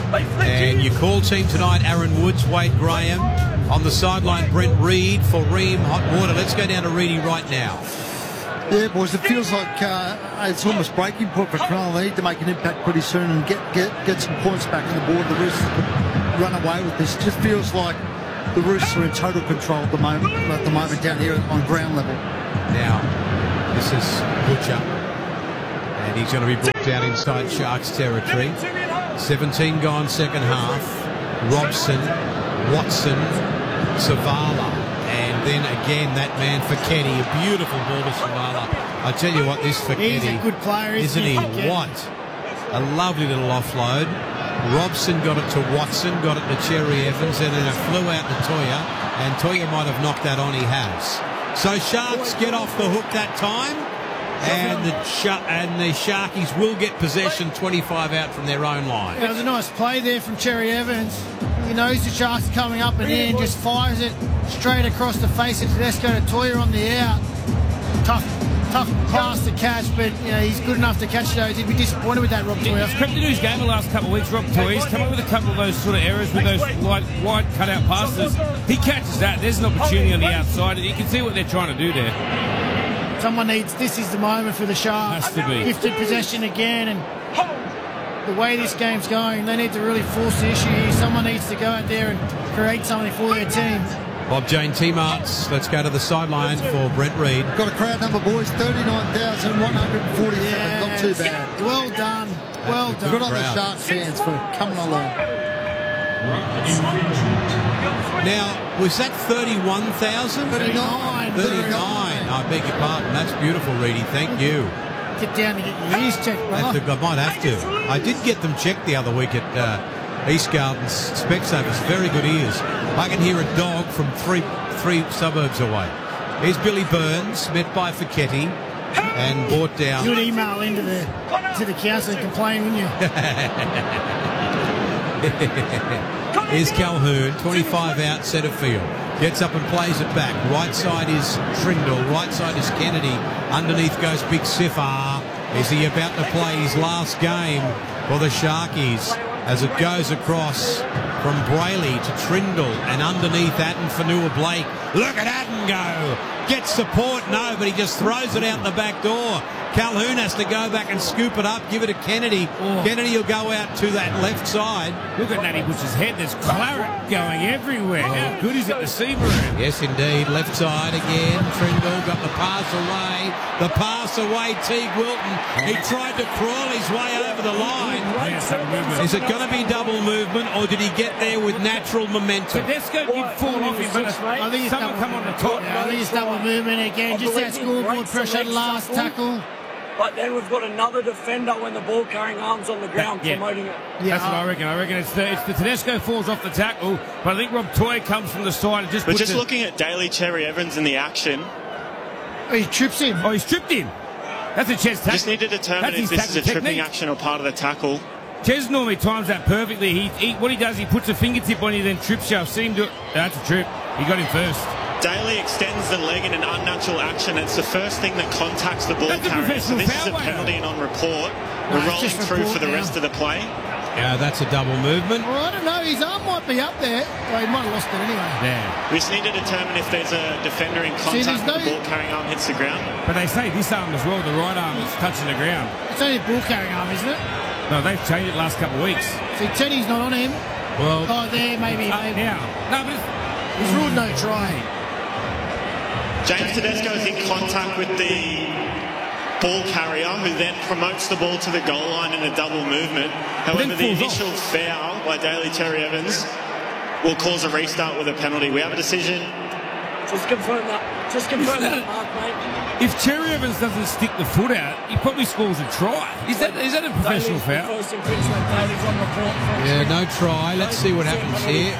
Speaker 1: And your call team tonight, Aaron Woods, Wade Graham. On the sideline, Brent Reed for Ream Hot Water. Let's go down to Reedy right now.
Speaker 17: Yeah, boys, it feels like uh, it's almost breaking point for Cronulla. They need to make an impact pretty soon and get, get, get some points back on the board. The Roosters could run away with this. It just feels like the Roosters are in total control at the moment, at the moment down here on ground level.
Speaker 1: Now, this is Butcher. And he's going to be brought down inside Sharks territory. seventeen gone second half. Robson, Watson, Savala. And then again, that man Feketi, a beautiful ball to Savala. I tell you what, this Feketi,
Speaker 2: He's a good player, isn't,
Speaker 1: isn't he?
Speaker 2: Feketi?
Speaker 1: What? A lovely little offload. Robson got it to Watson, got it to Cherry Evans, and then it flew out to Toya. And Toya might have knocked that on, he has. So Sharks get off the hook that time. And the Shark and the Sharkies will get possession twenty-five out from their own line.
Speaker 2: Yeah, it was a nice play there from Cherry Evans. He knows the Sharks are coming up and in, just fires it straight across the face of Tedesco to Toya on the out. Tough, tough pass to catch, but you know, he's good enough to catch those. He'd be disappointed with that, Rob Toya.
Speaker 3: He's crept into his game the last couple of weeks, Rob Toya. He's come up with a couple of those sort of errors with those wide, wide cut-out passes. He catches that. There's an opportunity on the outside. You can see what they're trying to do there.
Speaker 2: Someone needs, this is the moment for the Sharks.
Speaker 3: Has to be.
Speaker 2: Gifted possession again, and the way this game's going, they need to really force the issue here. Someone needs to go out there and create something for their team.
Speaker 1: Bob Jane T-Marts, let's go to the sideline for Brent Reed.
Speaker 17: Got a crowd number, boys, thirty-nine thousand one hundred forty-seven.
Speaker 2: Yeah,
Speaker 17: Not too bad.
Speaker 2: Well done. Well done.
Speaker 17: Good on the Sharks fans for coming along.
Speaker 1: Now, was that thirty-one thousand?
Speaker 2: thirty-nine.
Speaker 1: thirty-nine. I beg your pardon. That's beautiful, Reedy. Thank you.
Speaker 2: Get down to get your ears checked,
Speaker 1: Have
Speaker 2: brother.
Speaker 1: to, I might have to. I did get them checked the other week at uh, East Gardens. Specsavers, very good ears. I can hear a dog from three three suburbs away. Here's Billy Burns, met by Feketi, and brought down.
Speaker 2: You would email into the to the council and complain, wouldn't you?
Speaker 1: Here's Calhoun, twenty-five out, centre field. Gets up and plays it back. Right side is Trindle. Right side is Kennedy. Underneath goes Big Sifar. Is he about to play his last game for the Sharkies as it goes across from Brayley to Trindle and underneath Atten Fanua Blake. Look at Atten go. Gets support. No, but he just throws it out the back door. Calhoun has to go back and scoop it up, give it to Kennedy.
Speaker 3: Oh.
Speaker 1: Kennedy will go out to that left side.
Speaker 3: Look at Natty Bush's head. There's claret going everywhere. How good is it to see, Maroon?
Speaker 1: Yes, indeed. Left side again. Trindle got the pass away. The pass away, Teague Wilton. He tried to crawl his way over the line. Is it going to be double movement, or did he get there with natural momentum?
Speaker 3: Tedesco did fall off him, but
Speaker 2: I think it's
Speaker 3: someone
Speaker 2: double,
Speaker 3: come on the top.
Speaker 2: yeah, I think it's double movement again. Just that scoreboard pressure, last tackle.
Speaker 18: But then we've got another defender when the ball carrying arms on the ground
Speaker 3: Yeah.
Speaker 18: promoting it.
Speaker 3: That's what I reckon. I reckon it's the, it's the Tedesco falls off the tackle, but I think Rob Toy comes from the side and just
Speaker 19: But
Speaker 3: puts
Speaker 19: just
Speaker 3: it-
Speaker 19: looking at Daly Cherry Evans in the action,
Speaker 2: Oh, he trips him.
Speaker 3: Oh, he's tripped him. That's a chest tackle.
Speaker 19: just need to determine
Speaker 3: That's
Speaker 19: if
Speaker 3: his
Speaker 19: this is a
Speaker 3: tackle
Speaker 19: tripping
Speaker 3: technique.
Speaker 19: action or part of the tackle.
Speaker 3: Ches normally times that perfectly. He, he what he does, he puts a fingertip on you, then trips you. I've seen him do it. That's a trip. He got him first.
Speaker 19: Daly extends the leg in an unnatural action. It's the first thing that contacts the ball
Speaker 3: That's a
Speaker 19: carrier. So
Speaker 3: professional
Speaker 19: this is a
Speaker 3: foul,
Speaker 19: penalty and on report.
Speaker 2: No,
Speaker 19: We're
Speaker 2: it's
Speaker 19: rolling
Speaker 2: just
Speaker 19: through for
Speaker 2: report
Speaker 19: the
Speaker 2: now.
Speaker 19: rest of the play.
Speaker 1: Yeah, that's a double movement.
Speaker 2: Well, I don't know. His arm might be up there. Well, he might have lost it anyway.
Speaker 3: Yeah.
Speaker 19: We just need to determine if there's a defender in
Speaker 2: See,
Speaker 19: contact
Speaker 2: there's
Speaker 19: when the
Speaker 2: no-
Speaker 19: ball carrying arm hits the ground.
Speaker 3: But they say this arm as well, the right arm is touching the ground.
Speaker 2: It's only a ball carrying arm, isn't it?
Speaker 3: No, they've changed it last couple of weeks.
Speaker 2: See, Teddy's not on him.
Speaker 1: Well,
Speaker 2: Oh, there, maybe.
Speaker 3: Up
Speaker 2: maybe.
Speaker 3: now. No, but it's,
Speaker 2: He's ruled no try.
Speaker 19: James Tedesco is in contact with the ball carrier, who then promotes the ball to the goal line in a double movement. However, the
Speaker 3: falls
Speaker 19: initial foul by Daly Cherry Evans will cause a restart with a penalty. We have a decision.
Speaker 18: Just confirm that. Just confirm that, Mark, mate.
Speaker 3: if Cherry Evans doesn't stick the foot out, he probably scores a try. Is that is that a professional
Speaker 18: Daly's
Speaker 3: foul?
Speaker 18: First infringement, Daly's on report.
Speaker 1: yeah, no try. Let's see what happens here.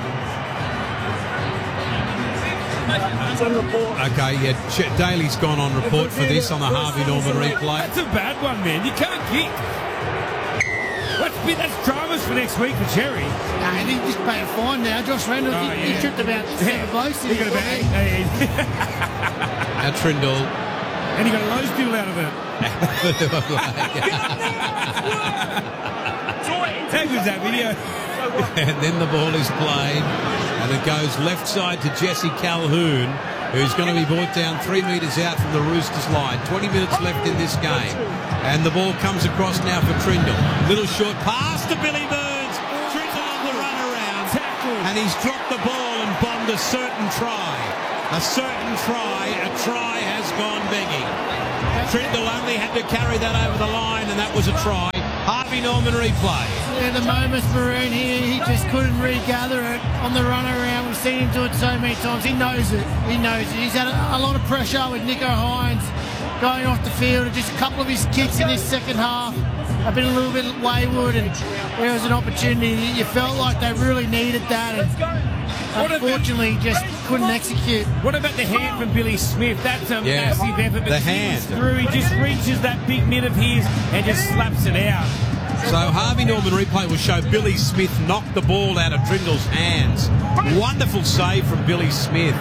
Speaker 18: It's on report.
Speaker 1: Okay, yeah, Ch- Daly's gone on report for this on the Harvey Norman replay.
Speaker 3: That's a bad one, man. You can't kick. What's bit that's dramas for next week for Cherry.
Speaker 2: Nah, I think just pay a fine now. Josh Randall,
Speaker 3: Oh,
Speaker 2: he, he
Speaker 3: yeah.
Speaker 2: tripped about seven blokes.
Speaker 3: He got about eight, eight, eight.
Speaker 1: Now Trindle.
Speaker 3: And he got a low steal out of it. How good's that video?
Speaker 1: And then the ball is played, and it goes left side to Jesse Calhoun, who's going to be brought down three metres out from the Roosters line. twenty minutes left in this game. And the ball comes across now for Trindle. Little short pass to Billy Burns. Trindle on the run around. And he's dropped the ball and bombed a certain try. A certain try. A try has gone begging. Trindle only had to carry that over the line, and that was a try. Harvey Norman replay.
Speaker 2: Yeah, the moments Maroon here, he just couldn't regather it on the run around. We've seen him do it so many times. He knows it. He knows it. He's had a, a lot of pressure with Nico Hines going off the field. Just a couple of his kicks in this second half have been a little bit wayward, and there was an opportunity. You felt like they really needed that, and unfortunately just couldn't execute.
Speaker 3: What about the hand from Billy Smith? That's a
Speaker 1: Yeah,
Speaker 3: massive effort. But
Speaker 1: the
Speaker 3: he
Speaker 1: hand.
Speaker 3: gets through. He just reaches that big mid of his and just slaps it out.
Speaker 1: So Harvey Norman replay will show Billy Smith knock the ball out of Trindle's hands. Wonderful save from Billy Smith.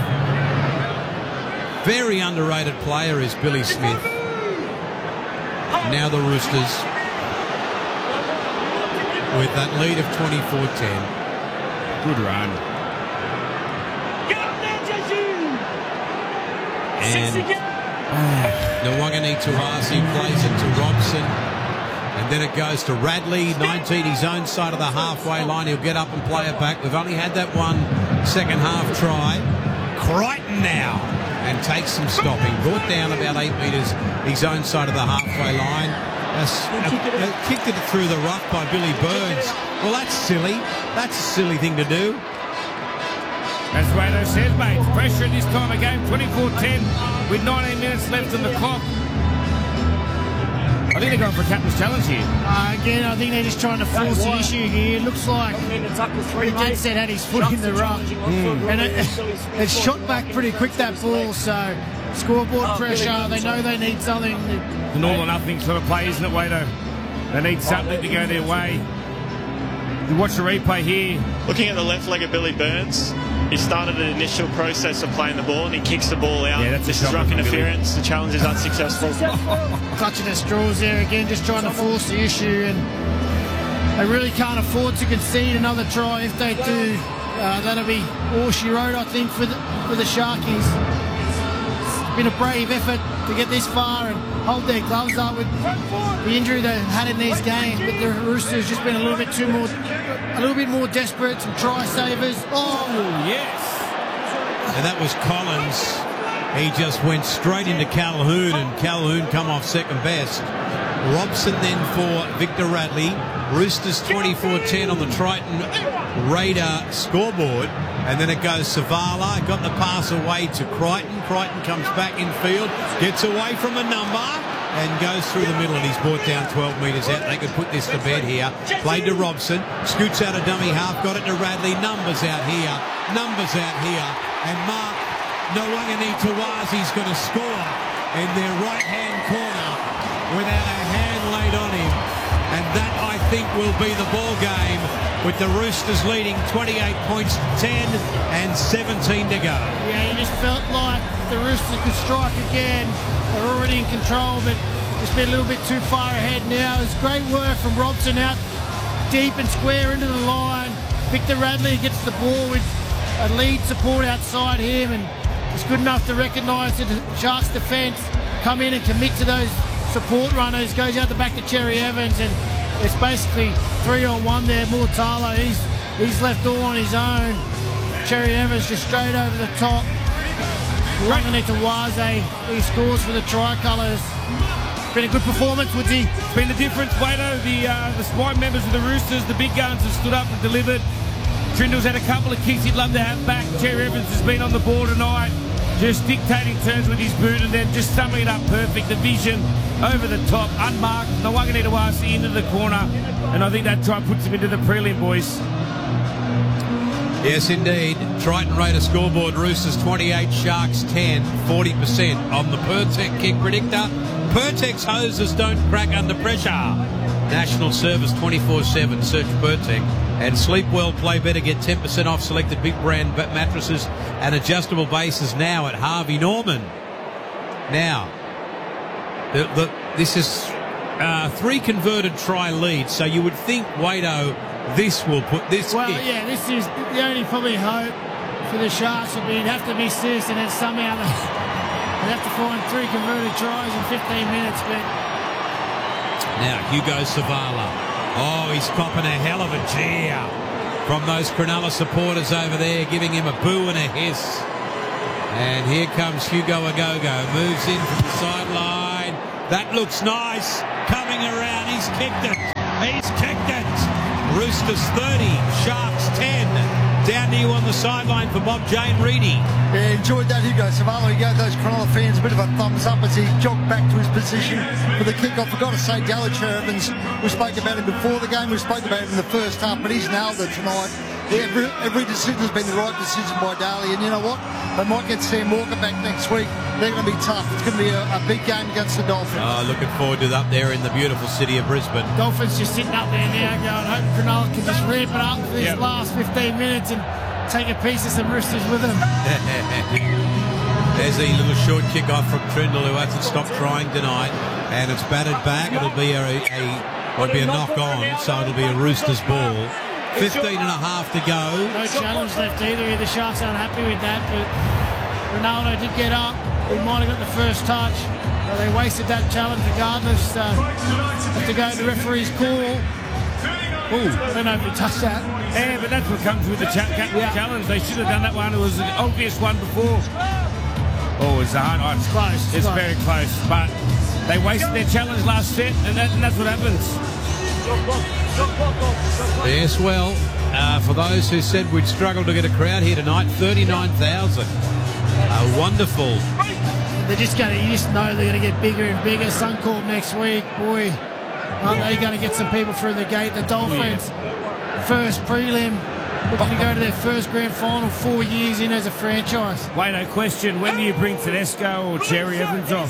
Speaker 1: Very underrated player is Billy Smith. Now the Roosters with that lead of twenty-four ten.
Speaker 3: Good run.
Speaker 1: And Nawangani Tuasi plays it to Robson. And then it goes to Radley, nineteen, his own side of the halfway line. He'll get up and play it back. We've only had that one second half try. Crichton now, and takes some stopping. Brought down about eight metres, his own side of the halfway line. Uh, uh, kicked it through the ruck by Billy Burns. Well, that's silly. That's a silly thing to do.
Speaker 3: As Wado says, mate, pressure at this time of game, twenty-four ten with nineteen minutes left on the clock. I think they're going for a captain's challenge here.
Speaker 2: Uh, again, I think they're just trying to force the issue here. It looks like Dead Set had his foot in the ruck. Mm. And it, it's shot back pretty quick, that ball, so scoreboard pressure, they know they need something.
Speaker 3: It's an all or nothing sort of play, isn't it, Wado? They need something to go their way. You watch the replay here.
Speaker 19: Looking at the left leg of Billy Burns, he started an initial process of playing the ball and he kicks the ball out.
Speaker 3: Yeah, that's
Speaker 19: this
Speaker 3: a
Speaker 19: is
Speaker 3: shot
Speaker 19: ruck
Speaker 3: from
Speaker 19: interference. The challenge is unsuccessful.
Speaker 2: Clutching at straws there again, just trying to force the issue, and they really can't afford to concede another try. If they do, uh, that'll be all she wrote, I think, for the, for the Sharkies. It's been a brave effort to get this far and hold their gloves up with the injury they had in these games, but the Roosters just been a little bit too more, a little bit more desperate. Some try savers. Oh
Speaker 3: yes,
Speaker 1: and that was Collins. He just went straight into Calhoun, and Calhoun come off second best. Robson then for Victor Radley. Roosters twenty-four ten on the Triton Raider scoreboard. And then it goes Savala, got the pass away to Crichton. Crichton comes back in field, gets away from a number, and goes through the middle, and he's brought down twelve metres out. They could put this to bed here. Played to Robson, scoots out a dummy half, got it to Radley. Numbers out here, numbers out here. And Mark Nawangani Tawazi's going to score in their right-hand corner without a hand laid on him. And that, I think, will be the ball game, with the Roosters leading twenty-eight points, ten and seventeen to go.
Speaker 2: Yeah, you just felt like the Roosters could strike again. They're already in control, but just been a little bit too far ahead now. It's great work from Robson out deep and square into the line. Victor Radley gets the ball with a lead support outside him, and it's good enough to recognise the Sharks' defence, come in and commit to those support runners. Goes out the back to Cherry Evans, and it's basically three on one there. Mortala, he's he's left all on his own. Cherry Evans just straight over the top. Running it to Waze, he scores for the Tricolours. Been a good performance, Woodsy.
Speaker 3: It's been the difference, Wado. The uh, the spine members of the Roosters, the big guns, have stood up and delivered. Trindle's had a couple of kicks he'd love to have back. Cherry Evans has been on the ball tonight, just dictating turns with his boot and then just summing it up perfect. The vision over the top, unmarked. Nawangani Tawasi into the corner, and I think that try puts him into the prelim, boys.
Speaker 1: Yes, indeed. Triton Raider scoreboard, Roosters twenty-eight, Sharks ten, forty percent on the Pertec kick predictor. Pertec's hoses don't crack under pressure. National service twenty-four seven, search Pertec. And sleep well, play better, get ten percent off selected big brand mattresses and adjustable bases now at Harvey Norman. Now, the, the, this is uh, three converted try lead, so you would think, Wado, this will put this
Speaker 2: Well,
Speaker 1: in.
Speaker 2: yeah, this is the only probably hope for the Sharks would be you'd have to miss this and then somehow they, they'd have to find three converted tries in fifteen minutes. But
Speaker 1: Now, Hugo Savala. Oh, he's copping a hell of a cheer from those Cronulla supporters over there, giving him a boo and a hiss. And here comes Hugo Agogo. Moves in from the sideline. That looks nice. Coming around. He's kicked it. He's kicked it. Roosters thirty. Sharks ten. Down to you on the sideline for Bob Jane Reedy.
Speaker 17: Yeah, enjoyed that, Hugo Savala. He gave those Cronulla fans a bit of a thumbs up as he jogged back to his position for the kick-off. I've got to say, Dalicher Evans, we spoke about him before the game, we spoke about him in the first half, but he's nailed it tonight. Every, every decision has been the right decision by Daly, and you know what? They might get Sam Walker back next week. They're going to be tough. It's going to be a, a big game against the Dolphins.
Speaker 1: Oh, looking forward to that there in the beautiful city of Brisbane.
Speaker 2: Dolphins just sitting up there now going, hoping Cronulla can just ramp it up for these
Speaker 1: Yep.
Speaker 2: last fifteen minutes and take a piece of some Roosters with them.
Speaker 1: There's a little short kick off from Trindle, who hasn't stopped trying tonight, and it's batted back. It'll be a, a would be a knock on, so it'll be a Roosters ball. Fifteen and a half to go.
Speaker 2: No challenge left either. The Sharks aren't happy with that, but Ronaldo did get up. He might have got the first touch. But they wasted that challenge regardless. Uh, have to go to the referee's call. Ooh, I don't know if he touched that.
Speaker 3: Yeah, but that's what comes with the cha- ca-
Speaker 2: Yeah.
Speaker 3: challenge. They should have done that one. It was an obvious one before. Oh, it's a hard one.
Speaker 2: It's close. It's
Speaker 3: It's
Speaker 2: close.
Speaker 3: very close. But they wasted their challenge last set, and, that, and that's what happens.
Speaker 1: Yes, well, uh, for those who said we'd struggle to get a crowd here tonight, thirty-nine thousand. Uh, wonderful.
Speaker 2: They're just going to, you just know they're going to get bigger and bigger. Suncorp next week, boy, aren't they going to get some people through the gate? The Dolphins, first prelim, looking to go to their first grand final four years in as a franchise.
Speaker 3: Wait, no question. When do you bring Tedesco or Cherry Evans off?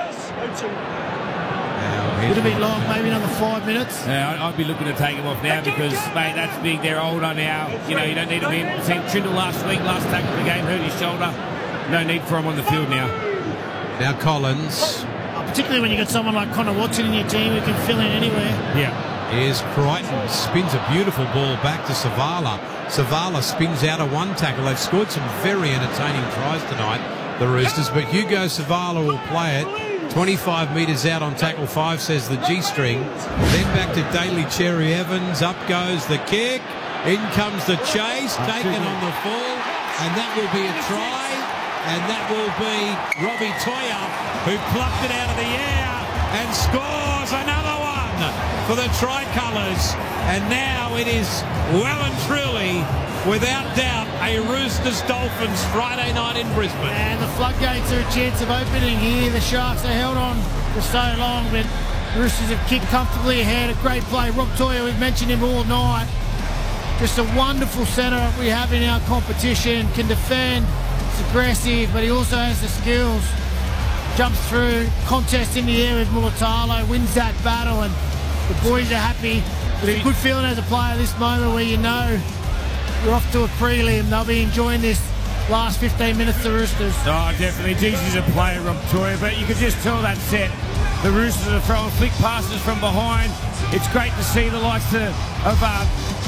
Speaker 2: Would it be long? Maybe another five minutes?
Speaker 3: Yeah, I'd, I'd be looking to take him off now because, mate, that's big. They're older now. You know, you don't need him in. Seen Trindle last week, last tackle of the game, hurt his shoulder. No need for him on the field now.
Speaker 1: Now Collins.
Speaker 2: Uh, particularly when you got someone like Connor Watson in your team who can fill in anywhere.
Speaker 3: Yeah.
Speaker 1: Here's Crichton, spins a beautiful ball back to Savala. Savala spins out of one tackle. They've scored some very entertaining tries tonight, the Roosters, but Hugo Savala will play it. twenty-five metres out on tackle five, says the G-string. Then back to Daly Cherry Evans. Up goes the kick. In comes the chase, taken on the full, and that will be a try. And that will be Robbie Toya, who plucked it out of the air and scores another one for the Tricolours. And now it is well and truly, without doubt, a Roosters Dolphins Friday night in Brisbane.
Speaker 2: And the floodgates are a chance of opening here. The Sharks are held on for so long, but Roosters have kicked comfortably ahead. A great play. Rob Toya, we've mentioned him all night. Just a wonderful centre we have in our competition. Can defend. He's aggressive, but he also has the skills. Jumps through, contest in the air with Mulatalo, wins that battle, and the boys are happy. It's a good feeling as a player this moment where you know you're off to a prelim. They'll be enjoying this last fifteen minutes, the Roosters.
Speaker 3: Oh, definitely. Jesus is a player, Rob Toya, but you can just tell that set. The Roosters are throwing flick passes from behind. It's great to see the likes of, of uh,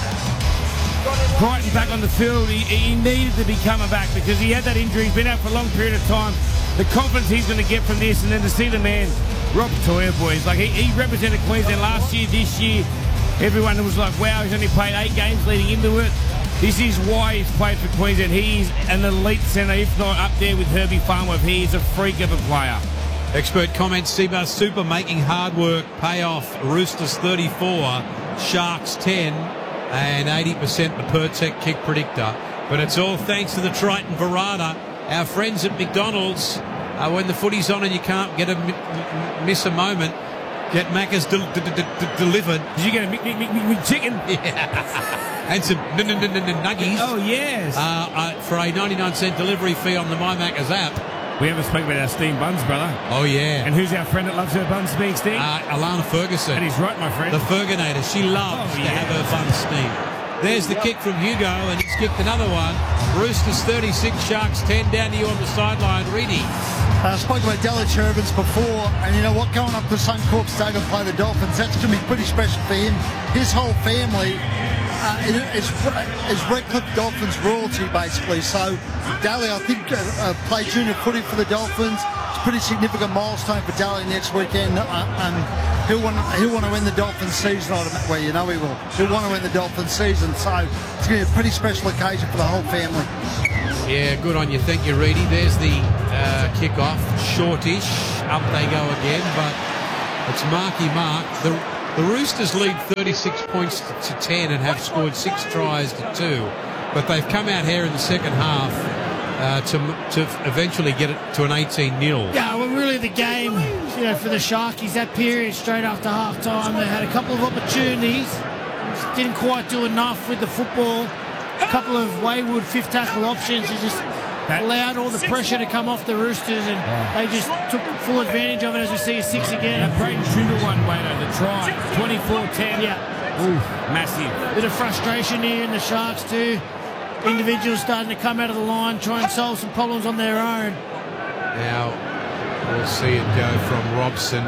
Speaker 3: Crichton back on the field. He, he needed to be coming back because he had that injury. He's been out for a long period of time. The confidence he's going to get from this, and then to see the man, Rob Toya, boys, like he, he represented Queensland last year, this year. Everyone was like, wow, he's only played eight games leading into it. This is why he's played for Queensland. He's an elite centre, if not up there with Herbie Farnworth. He is a freak of a player.
Speaker 1: Expert comments, Seabar Super making hard work pay off. Roosters thirty-four, Sharks ten, and eighty percent the Pertec kick predictor. But it's all thanks to the Triton Verada. Our friends at McDonald's, uh, when the footy's on and you can't get a m- miss a moment, get Macca's del- d- d- d- delivered.
Speaker 3: Did you get a Mc- Mc- Mc- Mc- chicken?
Speaker 1: Yeah. And some n- n- n- n- nuggies.
Speaker 3: Oh, yes.
Speaker 1: Uh, uh, for a ninety-nine cent delivery fee on the My Macca's app.
Speaker 3: We haven't spoken about our steamed buns, brother.
Speaker 1: Oh, yeah.
Speaker 3: And who's our friend that loves her buns being steamed?
Speaker 1: Uh, Alana Ferguson.
Speaker 3: And he's right, my friend.
Speaker 1: The Ferginator. She loves
Speaker 3: Oh,
Speaker 1: to
Speaker 3: yeah.
Speaker 1: have her buns steamed. There's the kick from Hugo, and he's kicked another one. Roosters thirty-six, Sharks ten. Down to you on the sideline, Reedy.
Speaker 17: I uh, spoke about Dally Chervins before, and you know what, going up to Suncorp Stadium to play the Dolphins, that's going to be pretty special for him. His whole family uh, is, is Redcliffe Dolphins royalty, basically. So Dally, I think, uh, uh, play junior footy for the Dolphins. It's a pretty significant milestone for Dally next weekend. Uh, and he'll want, he'll want to win the Dolphins season. Well, you know he will. He'll want to win the Dolphins season. So it's going to be a pretty special occasion for the whole family.
Speaker 1: Yeah, good on you. Thank you, Reedy. There's the uh, kick-off. Shortish. Up they go again, but it's Marky Mark. The, the Roosters lead thirty-six points to ten and have scored six tries to two, but they've come out here in the second half uh, to to eventually get it to an eighteen nil.
Speaker 2: Yeah, well, really the game, you know, for the Sharkies, that period straight after half-time, they had a couple of opportunities, didn't quite do enough with the football. A couple of wayward fifth tackle options. It just allowed all the pressure to come off the Roosters, and they just took full advantage of it, as we see a six again.
Speaker 3: That Brayden Tudor one, Wayno, the try, twenty-four ten.
Speaker 2: Yeah.
Speaker 3: Ooh, massive.
Speaker 2: Bit of frustration here in the Sharks too. Individuals starting to come out of the line, try and solve some problems on their own.
Speaker 1: Now we'll see it go from Robson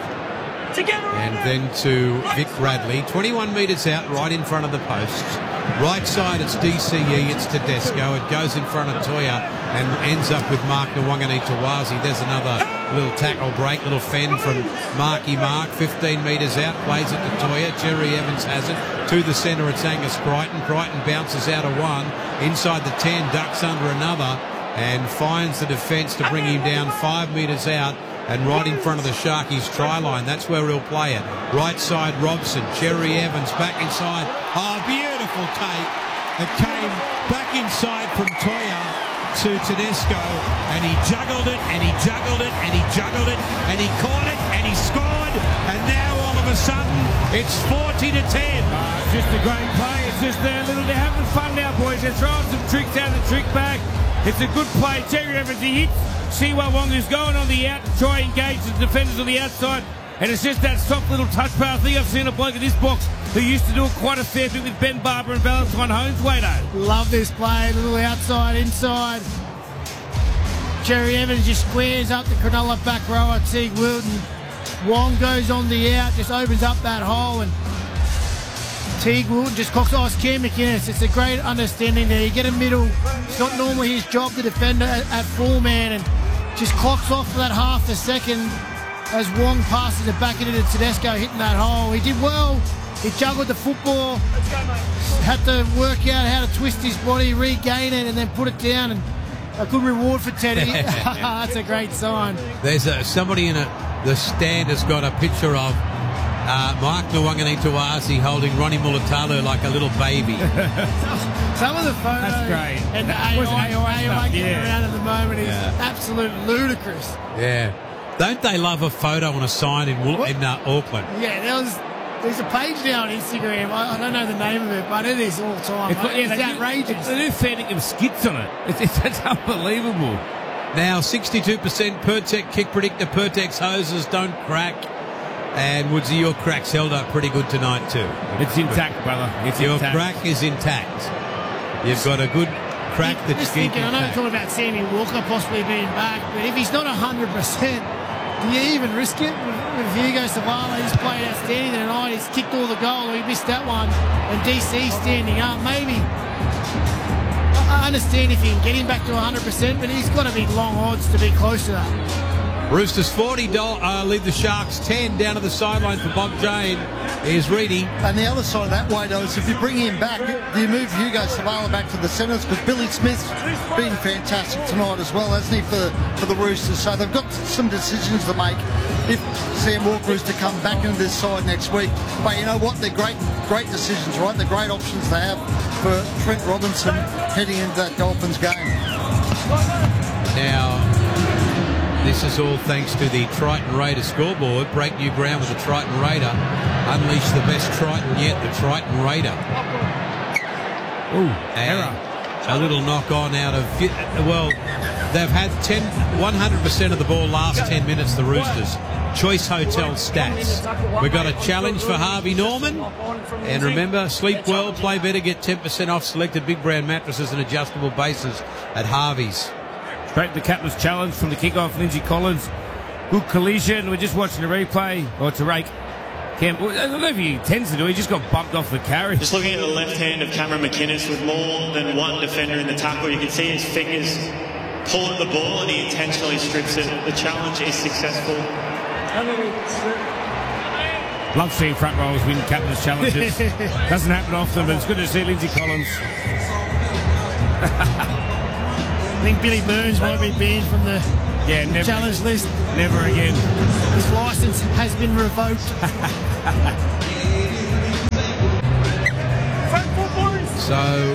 Speaker 1: and then to Vic Bradley. twenty-one metres out, right in front of the post. Right side, it's D C E, it's Tedesco. It goes in front of Toya and ends up with Mark Nwangani-Tawazi. There's another little tackle break, little fend from Marky Mark. fifteen metres out, plays it to Toya. Jerry Evans has it. To the centre, it's Angus Crichton. Crichton bounces out of one. Inside the ten, ducks under another and finds the defence to bring him down five metres out. And right in front of the Sharkies try line. That's where he'll play it. Right side, Robson. Cherry Evans back inside. Oh, beautiful take. It came back inside from Toya to Tedesco. And he juggled it, and he juggled it, and he juggled it, and he caught it, and he scored. And now all of a sudden, it's forty to ten.
Speaker 3: Uh, it's just a great play. It's just a little, they're having fun now, boys. They're throwing some tricks out of the trick bag. It's a good play. Cherry Evans, he hits. Siwa Wongu's going on the out to try and engage the defenders on the outside. And it's just that soft little touch pass. I think I've seen a bloke in this box who used to do it quite a fair bit with Ben Barber and Valentine Holmes, Wayno.
Speaker 2: Love this play. A little outside, inside. Cherry Evans just squares up the Cronulla back rower, Teague Wilton. Wong goes on the out, just opens up that hole, and Teague Wilton just cocks. Oh, it's Cam McInnes. It's a great understanding there. You get a middle. It's not normally his job to defend at, at full man, and just clocks off for that half a second as Wong passes it back into Tedesco, hitting that hole. He did well. He juggled the football. Had to work out how to twist his body, regain it, and then put it down. And a good reward for Teddy. That's a great sign.
Speaker 1: There's a, somebody in a, the stand has got a picture of Uh, Mark Nwangani-Tawazi holding Ronnie Mulitalo like a little baby.
Speaker 2: Some of the photos
Speaker 3: That's great.
Speaker 2: and the
Speaker 3: That
Speaker 2: A
Speaker 3: was
Speaker 2: I,
Speaker 3: A I
Speaker 2: A I
Speaker 3: stuff,
Speaker 2: getting
Speaker 3: yeah.
Speaker 2: around at the moment is
Speaker 1: Yeah.
Speaker 2: absolute ludicrous.
Speaker 1: Yeah. Don't they love a photo on a sign in, Wool- in uh, Auckland?
Speaker 2: Yeah, there was. There's a page now on Instagram. I, I don't know the name of it, but it is all the time. It's,
Speaker 3: yeah,
Speaker 2: it's
Speaker 3: they do-
Speaker 2: outrageous.
Speaker 3: They do fair dinkum skits on it. It's, it's, it's unbelievable.
Speaker 1: Now, sixty-two percent Pertec kick predictor. Pertec's hoses don't crack. And Woodsy, your crack's held up pretty good tonight too.
Speaker 3: It's intact, brother. It's
Speaker 1: your
Speaker 3: intact.
Speaker 1: crack is intact. You've got a good crack that's
Speaker 2: Just
Speaker 1: keeping
Speaker 2: thinking, I know we're
Speaker 1: intact.
Speaker 2: talking about Sammy Walker possibly being back, but if he's not one hundred percent, do you even risk it? With, with Hugo Savala, he's played outstanding tonight. He's kicked all the goals. He missed that one. And D C standing up. Maybe. I understand if you can get him back to one hundred percent, but he's got to be long odds to be close to that.
Speaker 1: Roosters forty, uh, lead the Sharks ten. Down to the sideline for Bob Jane is Reedy.
Speaker 17: And the other side of that way, though, is if you bring him back, do you move Hugo Savala back to the centres? Because Billy Smith's been fantastic tonight as well, hasn't he, for, for the Roosters? So they've got some decisions to make if Sam Walker is to come back into this side next week. But you know what? They're great, great decisions, right? They're great options they have for Trent Robinson heading into that Dolphins game.
Speaker 1: Now, this is all thanks to the Triton Raider scoreboard. Break new ground with the Triton Raider. Unleash the best Triton yet, the Triton Raider.
Speaker 3: Ooh,
Speaker 1: and
Speaker 3: error.
Speaker 1: A little knock on out of, well, they've had ten, one hundred percent of the ball last ten minutes, the Roosters. Choice Hotel stats. We've got a challenge for Harvey Norman. And remember, sleep well, play better, get ten percent off selected Big Brown mattresses and adjustable bases at Harvey's.
Speaker 3: Straight to the captain's challenge from the kickoff, Lindsay Collins. Good collision. We're just watching the replay. Oh, it's a rake. Cam, I don't know if he intends to do it. He just got bumped off the carry.
Speaker 19: Just looking at the left hand of Cameron McInnes with more than one defender in the tackle, you can see his fingers pull at the ball and he intentionally strips it. The challenge is successful.
Speaker 3: Love seeing front rows win captain's challenges. Doesn't happen often, but it's good to see Lindsay Collins.
Speaker 2: I think Billy Burns might be banned from the,
Speaker 3: yeah,
Speaker 2: the
Speaker 3: never,
Speaker 2: challenge list.
Speaker 3: Never again.
Speaker 2: His licence has been revoked.
Speaker 1: So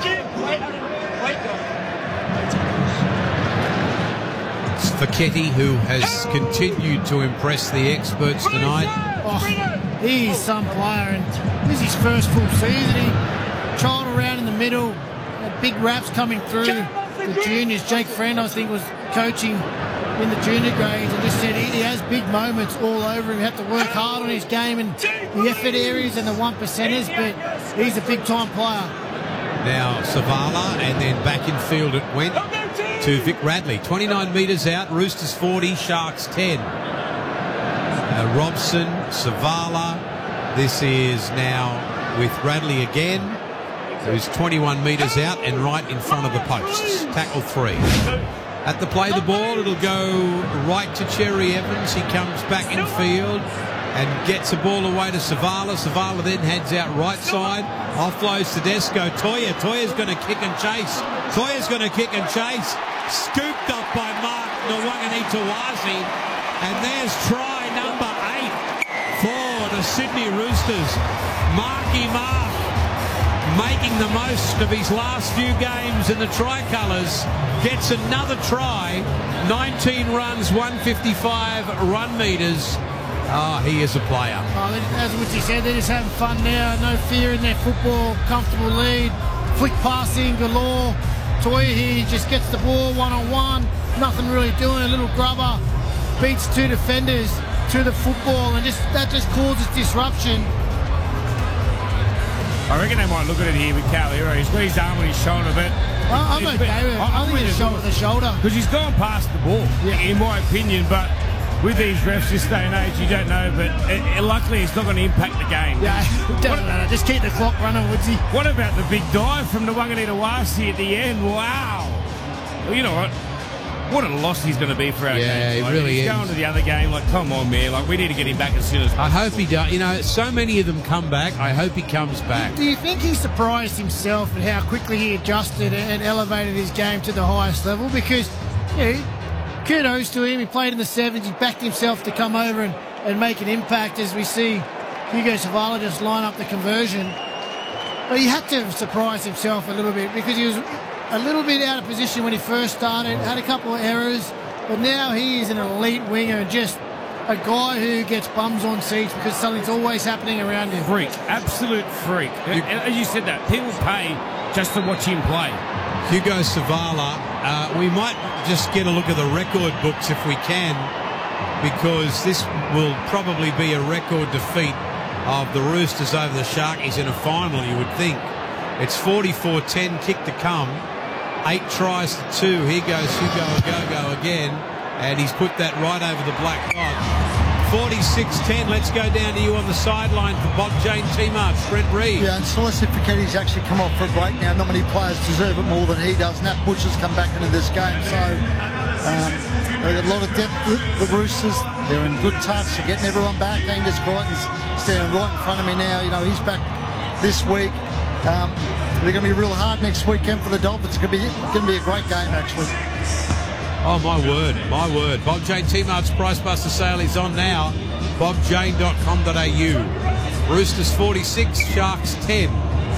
Speaker 1: it's Facchetti who has continued to impress the experts tonight.
Speaker 2: Oh, he's some player, and this is his first full season. He trialled around in the middle, had big raps coming through the juniors. Jake Friend, I think, was coaching in the junior grades, and just said he, he has big moments all over him. He had to work hard on his game and the effort areas and the one percenters, but he's a big time player.
Speaker 1: Now Savala, and then back in field it went to Vic Radley. twenty-nine metres out, Roosters forty, Sharks ten. Uh, Robson, Savala. This is now with Radley again, who's twenty-one metres out and right in front of the posts. Tackle three. At the play the ball, it'll go right to Cherry Evans. He comes back in field and gets the ball away to Savala. Savala then heads out right side. Offloads to Desco. Toya. Toya's going to kick and chase. Toya's going to kick and chase. Scooped up by Mark Nwanganitawasi. And there's try number eight for the Sydney Roosters. Marky Mark making the most of his last few games in the Tricolours. Gets another try. nineteen runs, one fifty-five run metres. Oh, he is a player.
Speaker 2: Oh, as Woodsy said, they're just having fun now. No fear in their football. Comfortable lead. Flick passing galore. Toya here just gets the ball one-on-one. Nothing really doing. A little grubber. Beats two defenders to the football, and just that just causes disruption.
Speaker 3: I reckon they might look at it here with Calero. He's got his arm on his shoulder, but
Speaker 2: I'm okay with it. I think it's shoulder to shoulder.
Speaker 3: Because he's gone past the ball, yeah, in my opinion, but with these refs this day and age, you don't know, but it, it, luckily it's not going to impact the game.
Speaker 2: Yeah, it doesn't matter. Just keep the clock running, Woodsy.
Speaker 3: What about the big dive from Nwanganitawasi at the end? Wow. Well, you know what? What a loss he's going to be for our
Speaker 1: yeah,
Speaker 3: game.
Speaker 1: Yeah,
Speaker 3: like,
Speaker 1: he really
Speaker 3: he's
Speaker 1: is.
Speaker 3: going to the other game, like, come on, man. Like, we need to get him back as soon as possible.
Speaker 1: I hope he does. You know, so many of them come back. I hope he comes back.
Speaker 2: Do you think he surprised himself at how quickly he adjusted and elevated his game to the highest level? Because, you know, kudos to him. He played in the sevens. He backed himself to come over and, and make an impact, as we see Hugo Savala just line up the conversion. But he had to surprise himself a little bit because he was a little bit out of position when he first started, had a couple of errors, but now he is an elite winger, just a guy who gets bums on seats because something's always happening around him.
Speaker 3: Freak, absolute freak. You, as you said that, people pay just to watch him play.
Speaker 1: Hugo Savala, uh, we might just get a look at the record books if we can, because this will probably be a record defeat of the Roosters over the Sharkies in a final, you would think. It's forty-four ten, kick to come. Eight tries to two. Here goes Hugo Agogo again, and he's put that right over the black dot. forty-six ten. Let's go down to you on the sideline for Bob Jane T-March, Brent Reid.
Speaker 17: Yeah, and Celeste Fachetti's actually come off for a break now. Not many players deserve it more than he does. Nat Bush has come back into this game, so um, they've got a lot of depth. The Roosters, they're in good touch. They're getting everyone back. Angus Crichton's standing right in front of me now. You know, he's back this week. Um, they're going to be real hard next weekend for the Dolphins. It's going to be going to be a great game, actually.
Speaker 1: Oh, my word, my word. Bob Jane T-Mart's Price Buster sale is on now. bob jane dot com dot a u. Roosters forty-six, Sharks ten.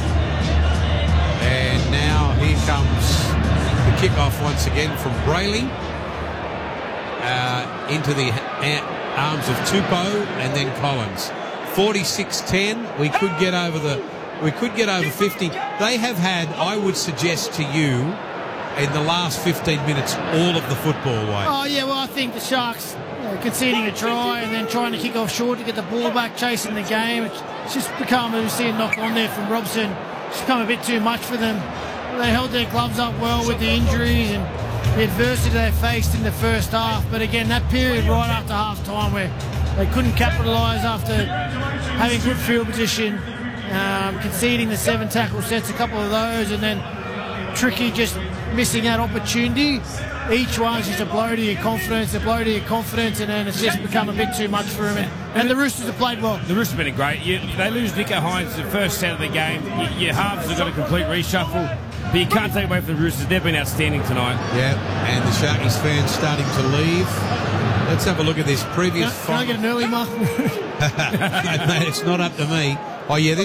Speaker 1: And now here comes the kickoff once again from Brayley. Uh, into the ha- arms of Tupou and then Collins. forty-six ten. We could get over the... We could get over fifty. They have had, I would suggest to you, in the last fifteen minutes, all of the football way.
Speaker 2: Oh, yeah, well, I think the Sharks, you uh, conceding a try and then trying to kick off short to get the ball back, chasing the game. It's, it's just become, we see a knock on there from Robson. It's become a bit too much for them. They held their gloves up well with the injuries and the adversity they faced in the first half. But again, that period right after half time where they couldn't capitalise after having good field position, um, conceding the seven tackle sets, a couple of those, and then Tricky just missing that opportunity. Each one's just a blow to your confidence, a blow to your confidence, and then it's just become a bit too much for him. And, and the Roosters have played well.
Speaker 3: The Roosters have been great. You, they lose Nico Hines the first set of the game. You, your halves have got a complete reshuffle. But you can't take away from the Roosters. They've been outstanding tonight.
Speaker 1: Yeah, and the Sharkies fans starting to leave. Let's have a look at this previous...
Speaker 2: Can, can I get an early mark?
Speaker 1: No, mate, it's not up to me. Oh, yeah,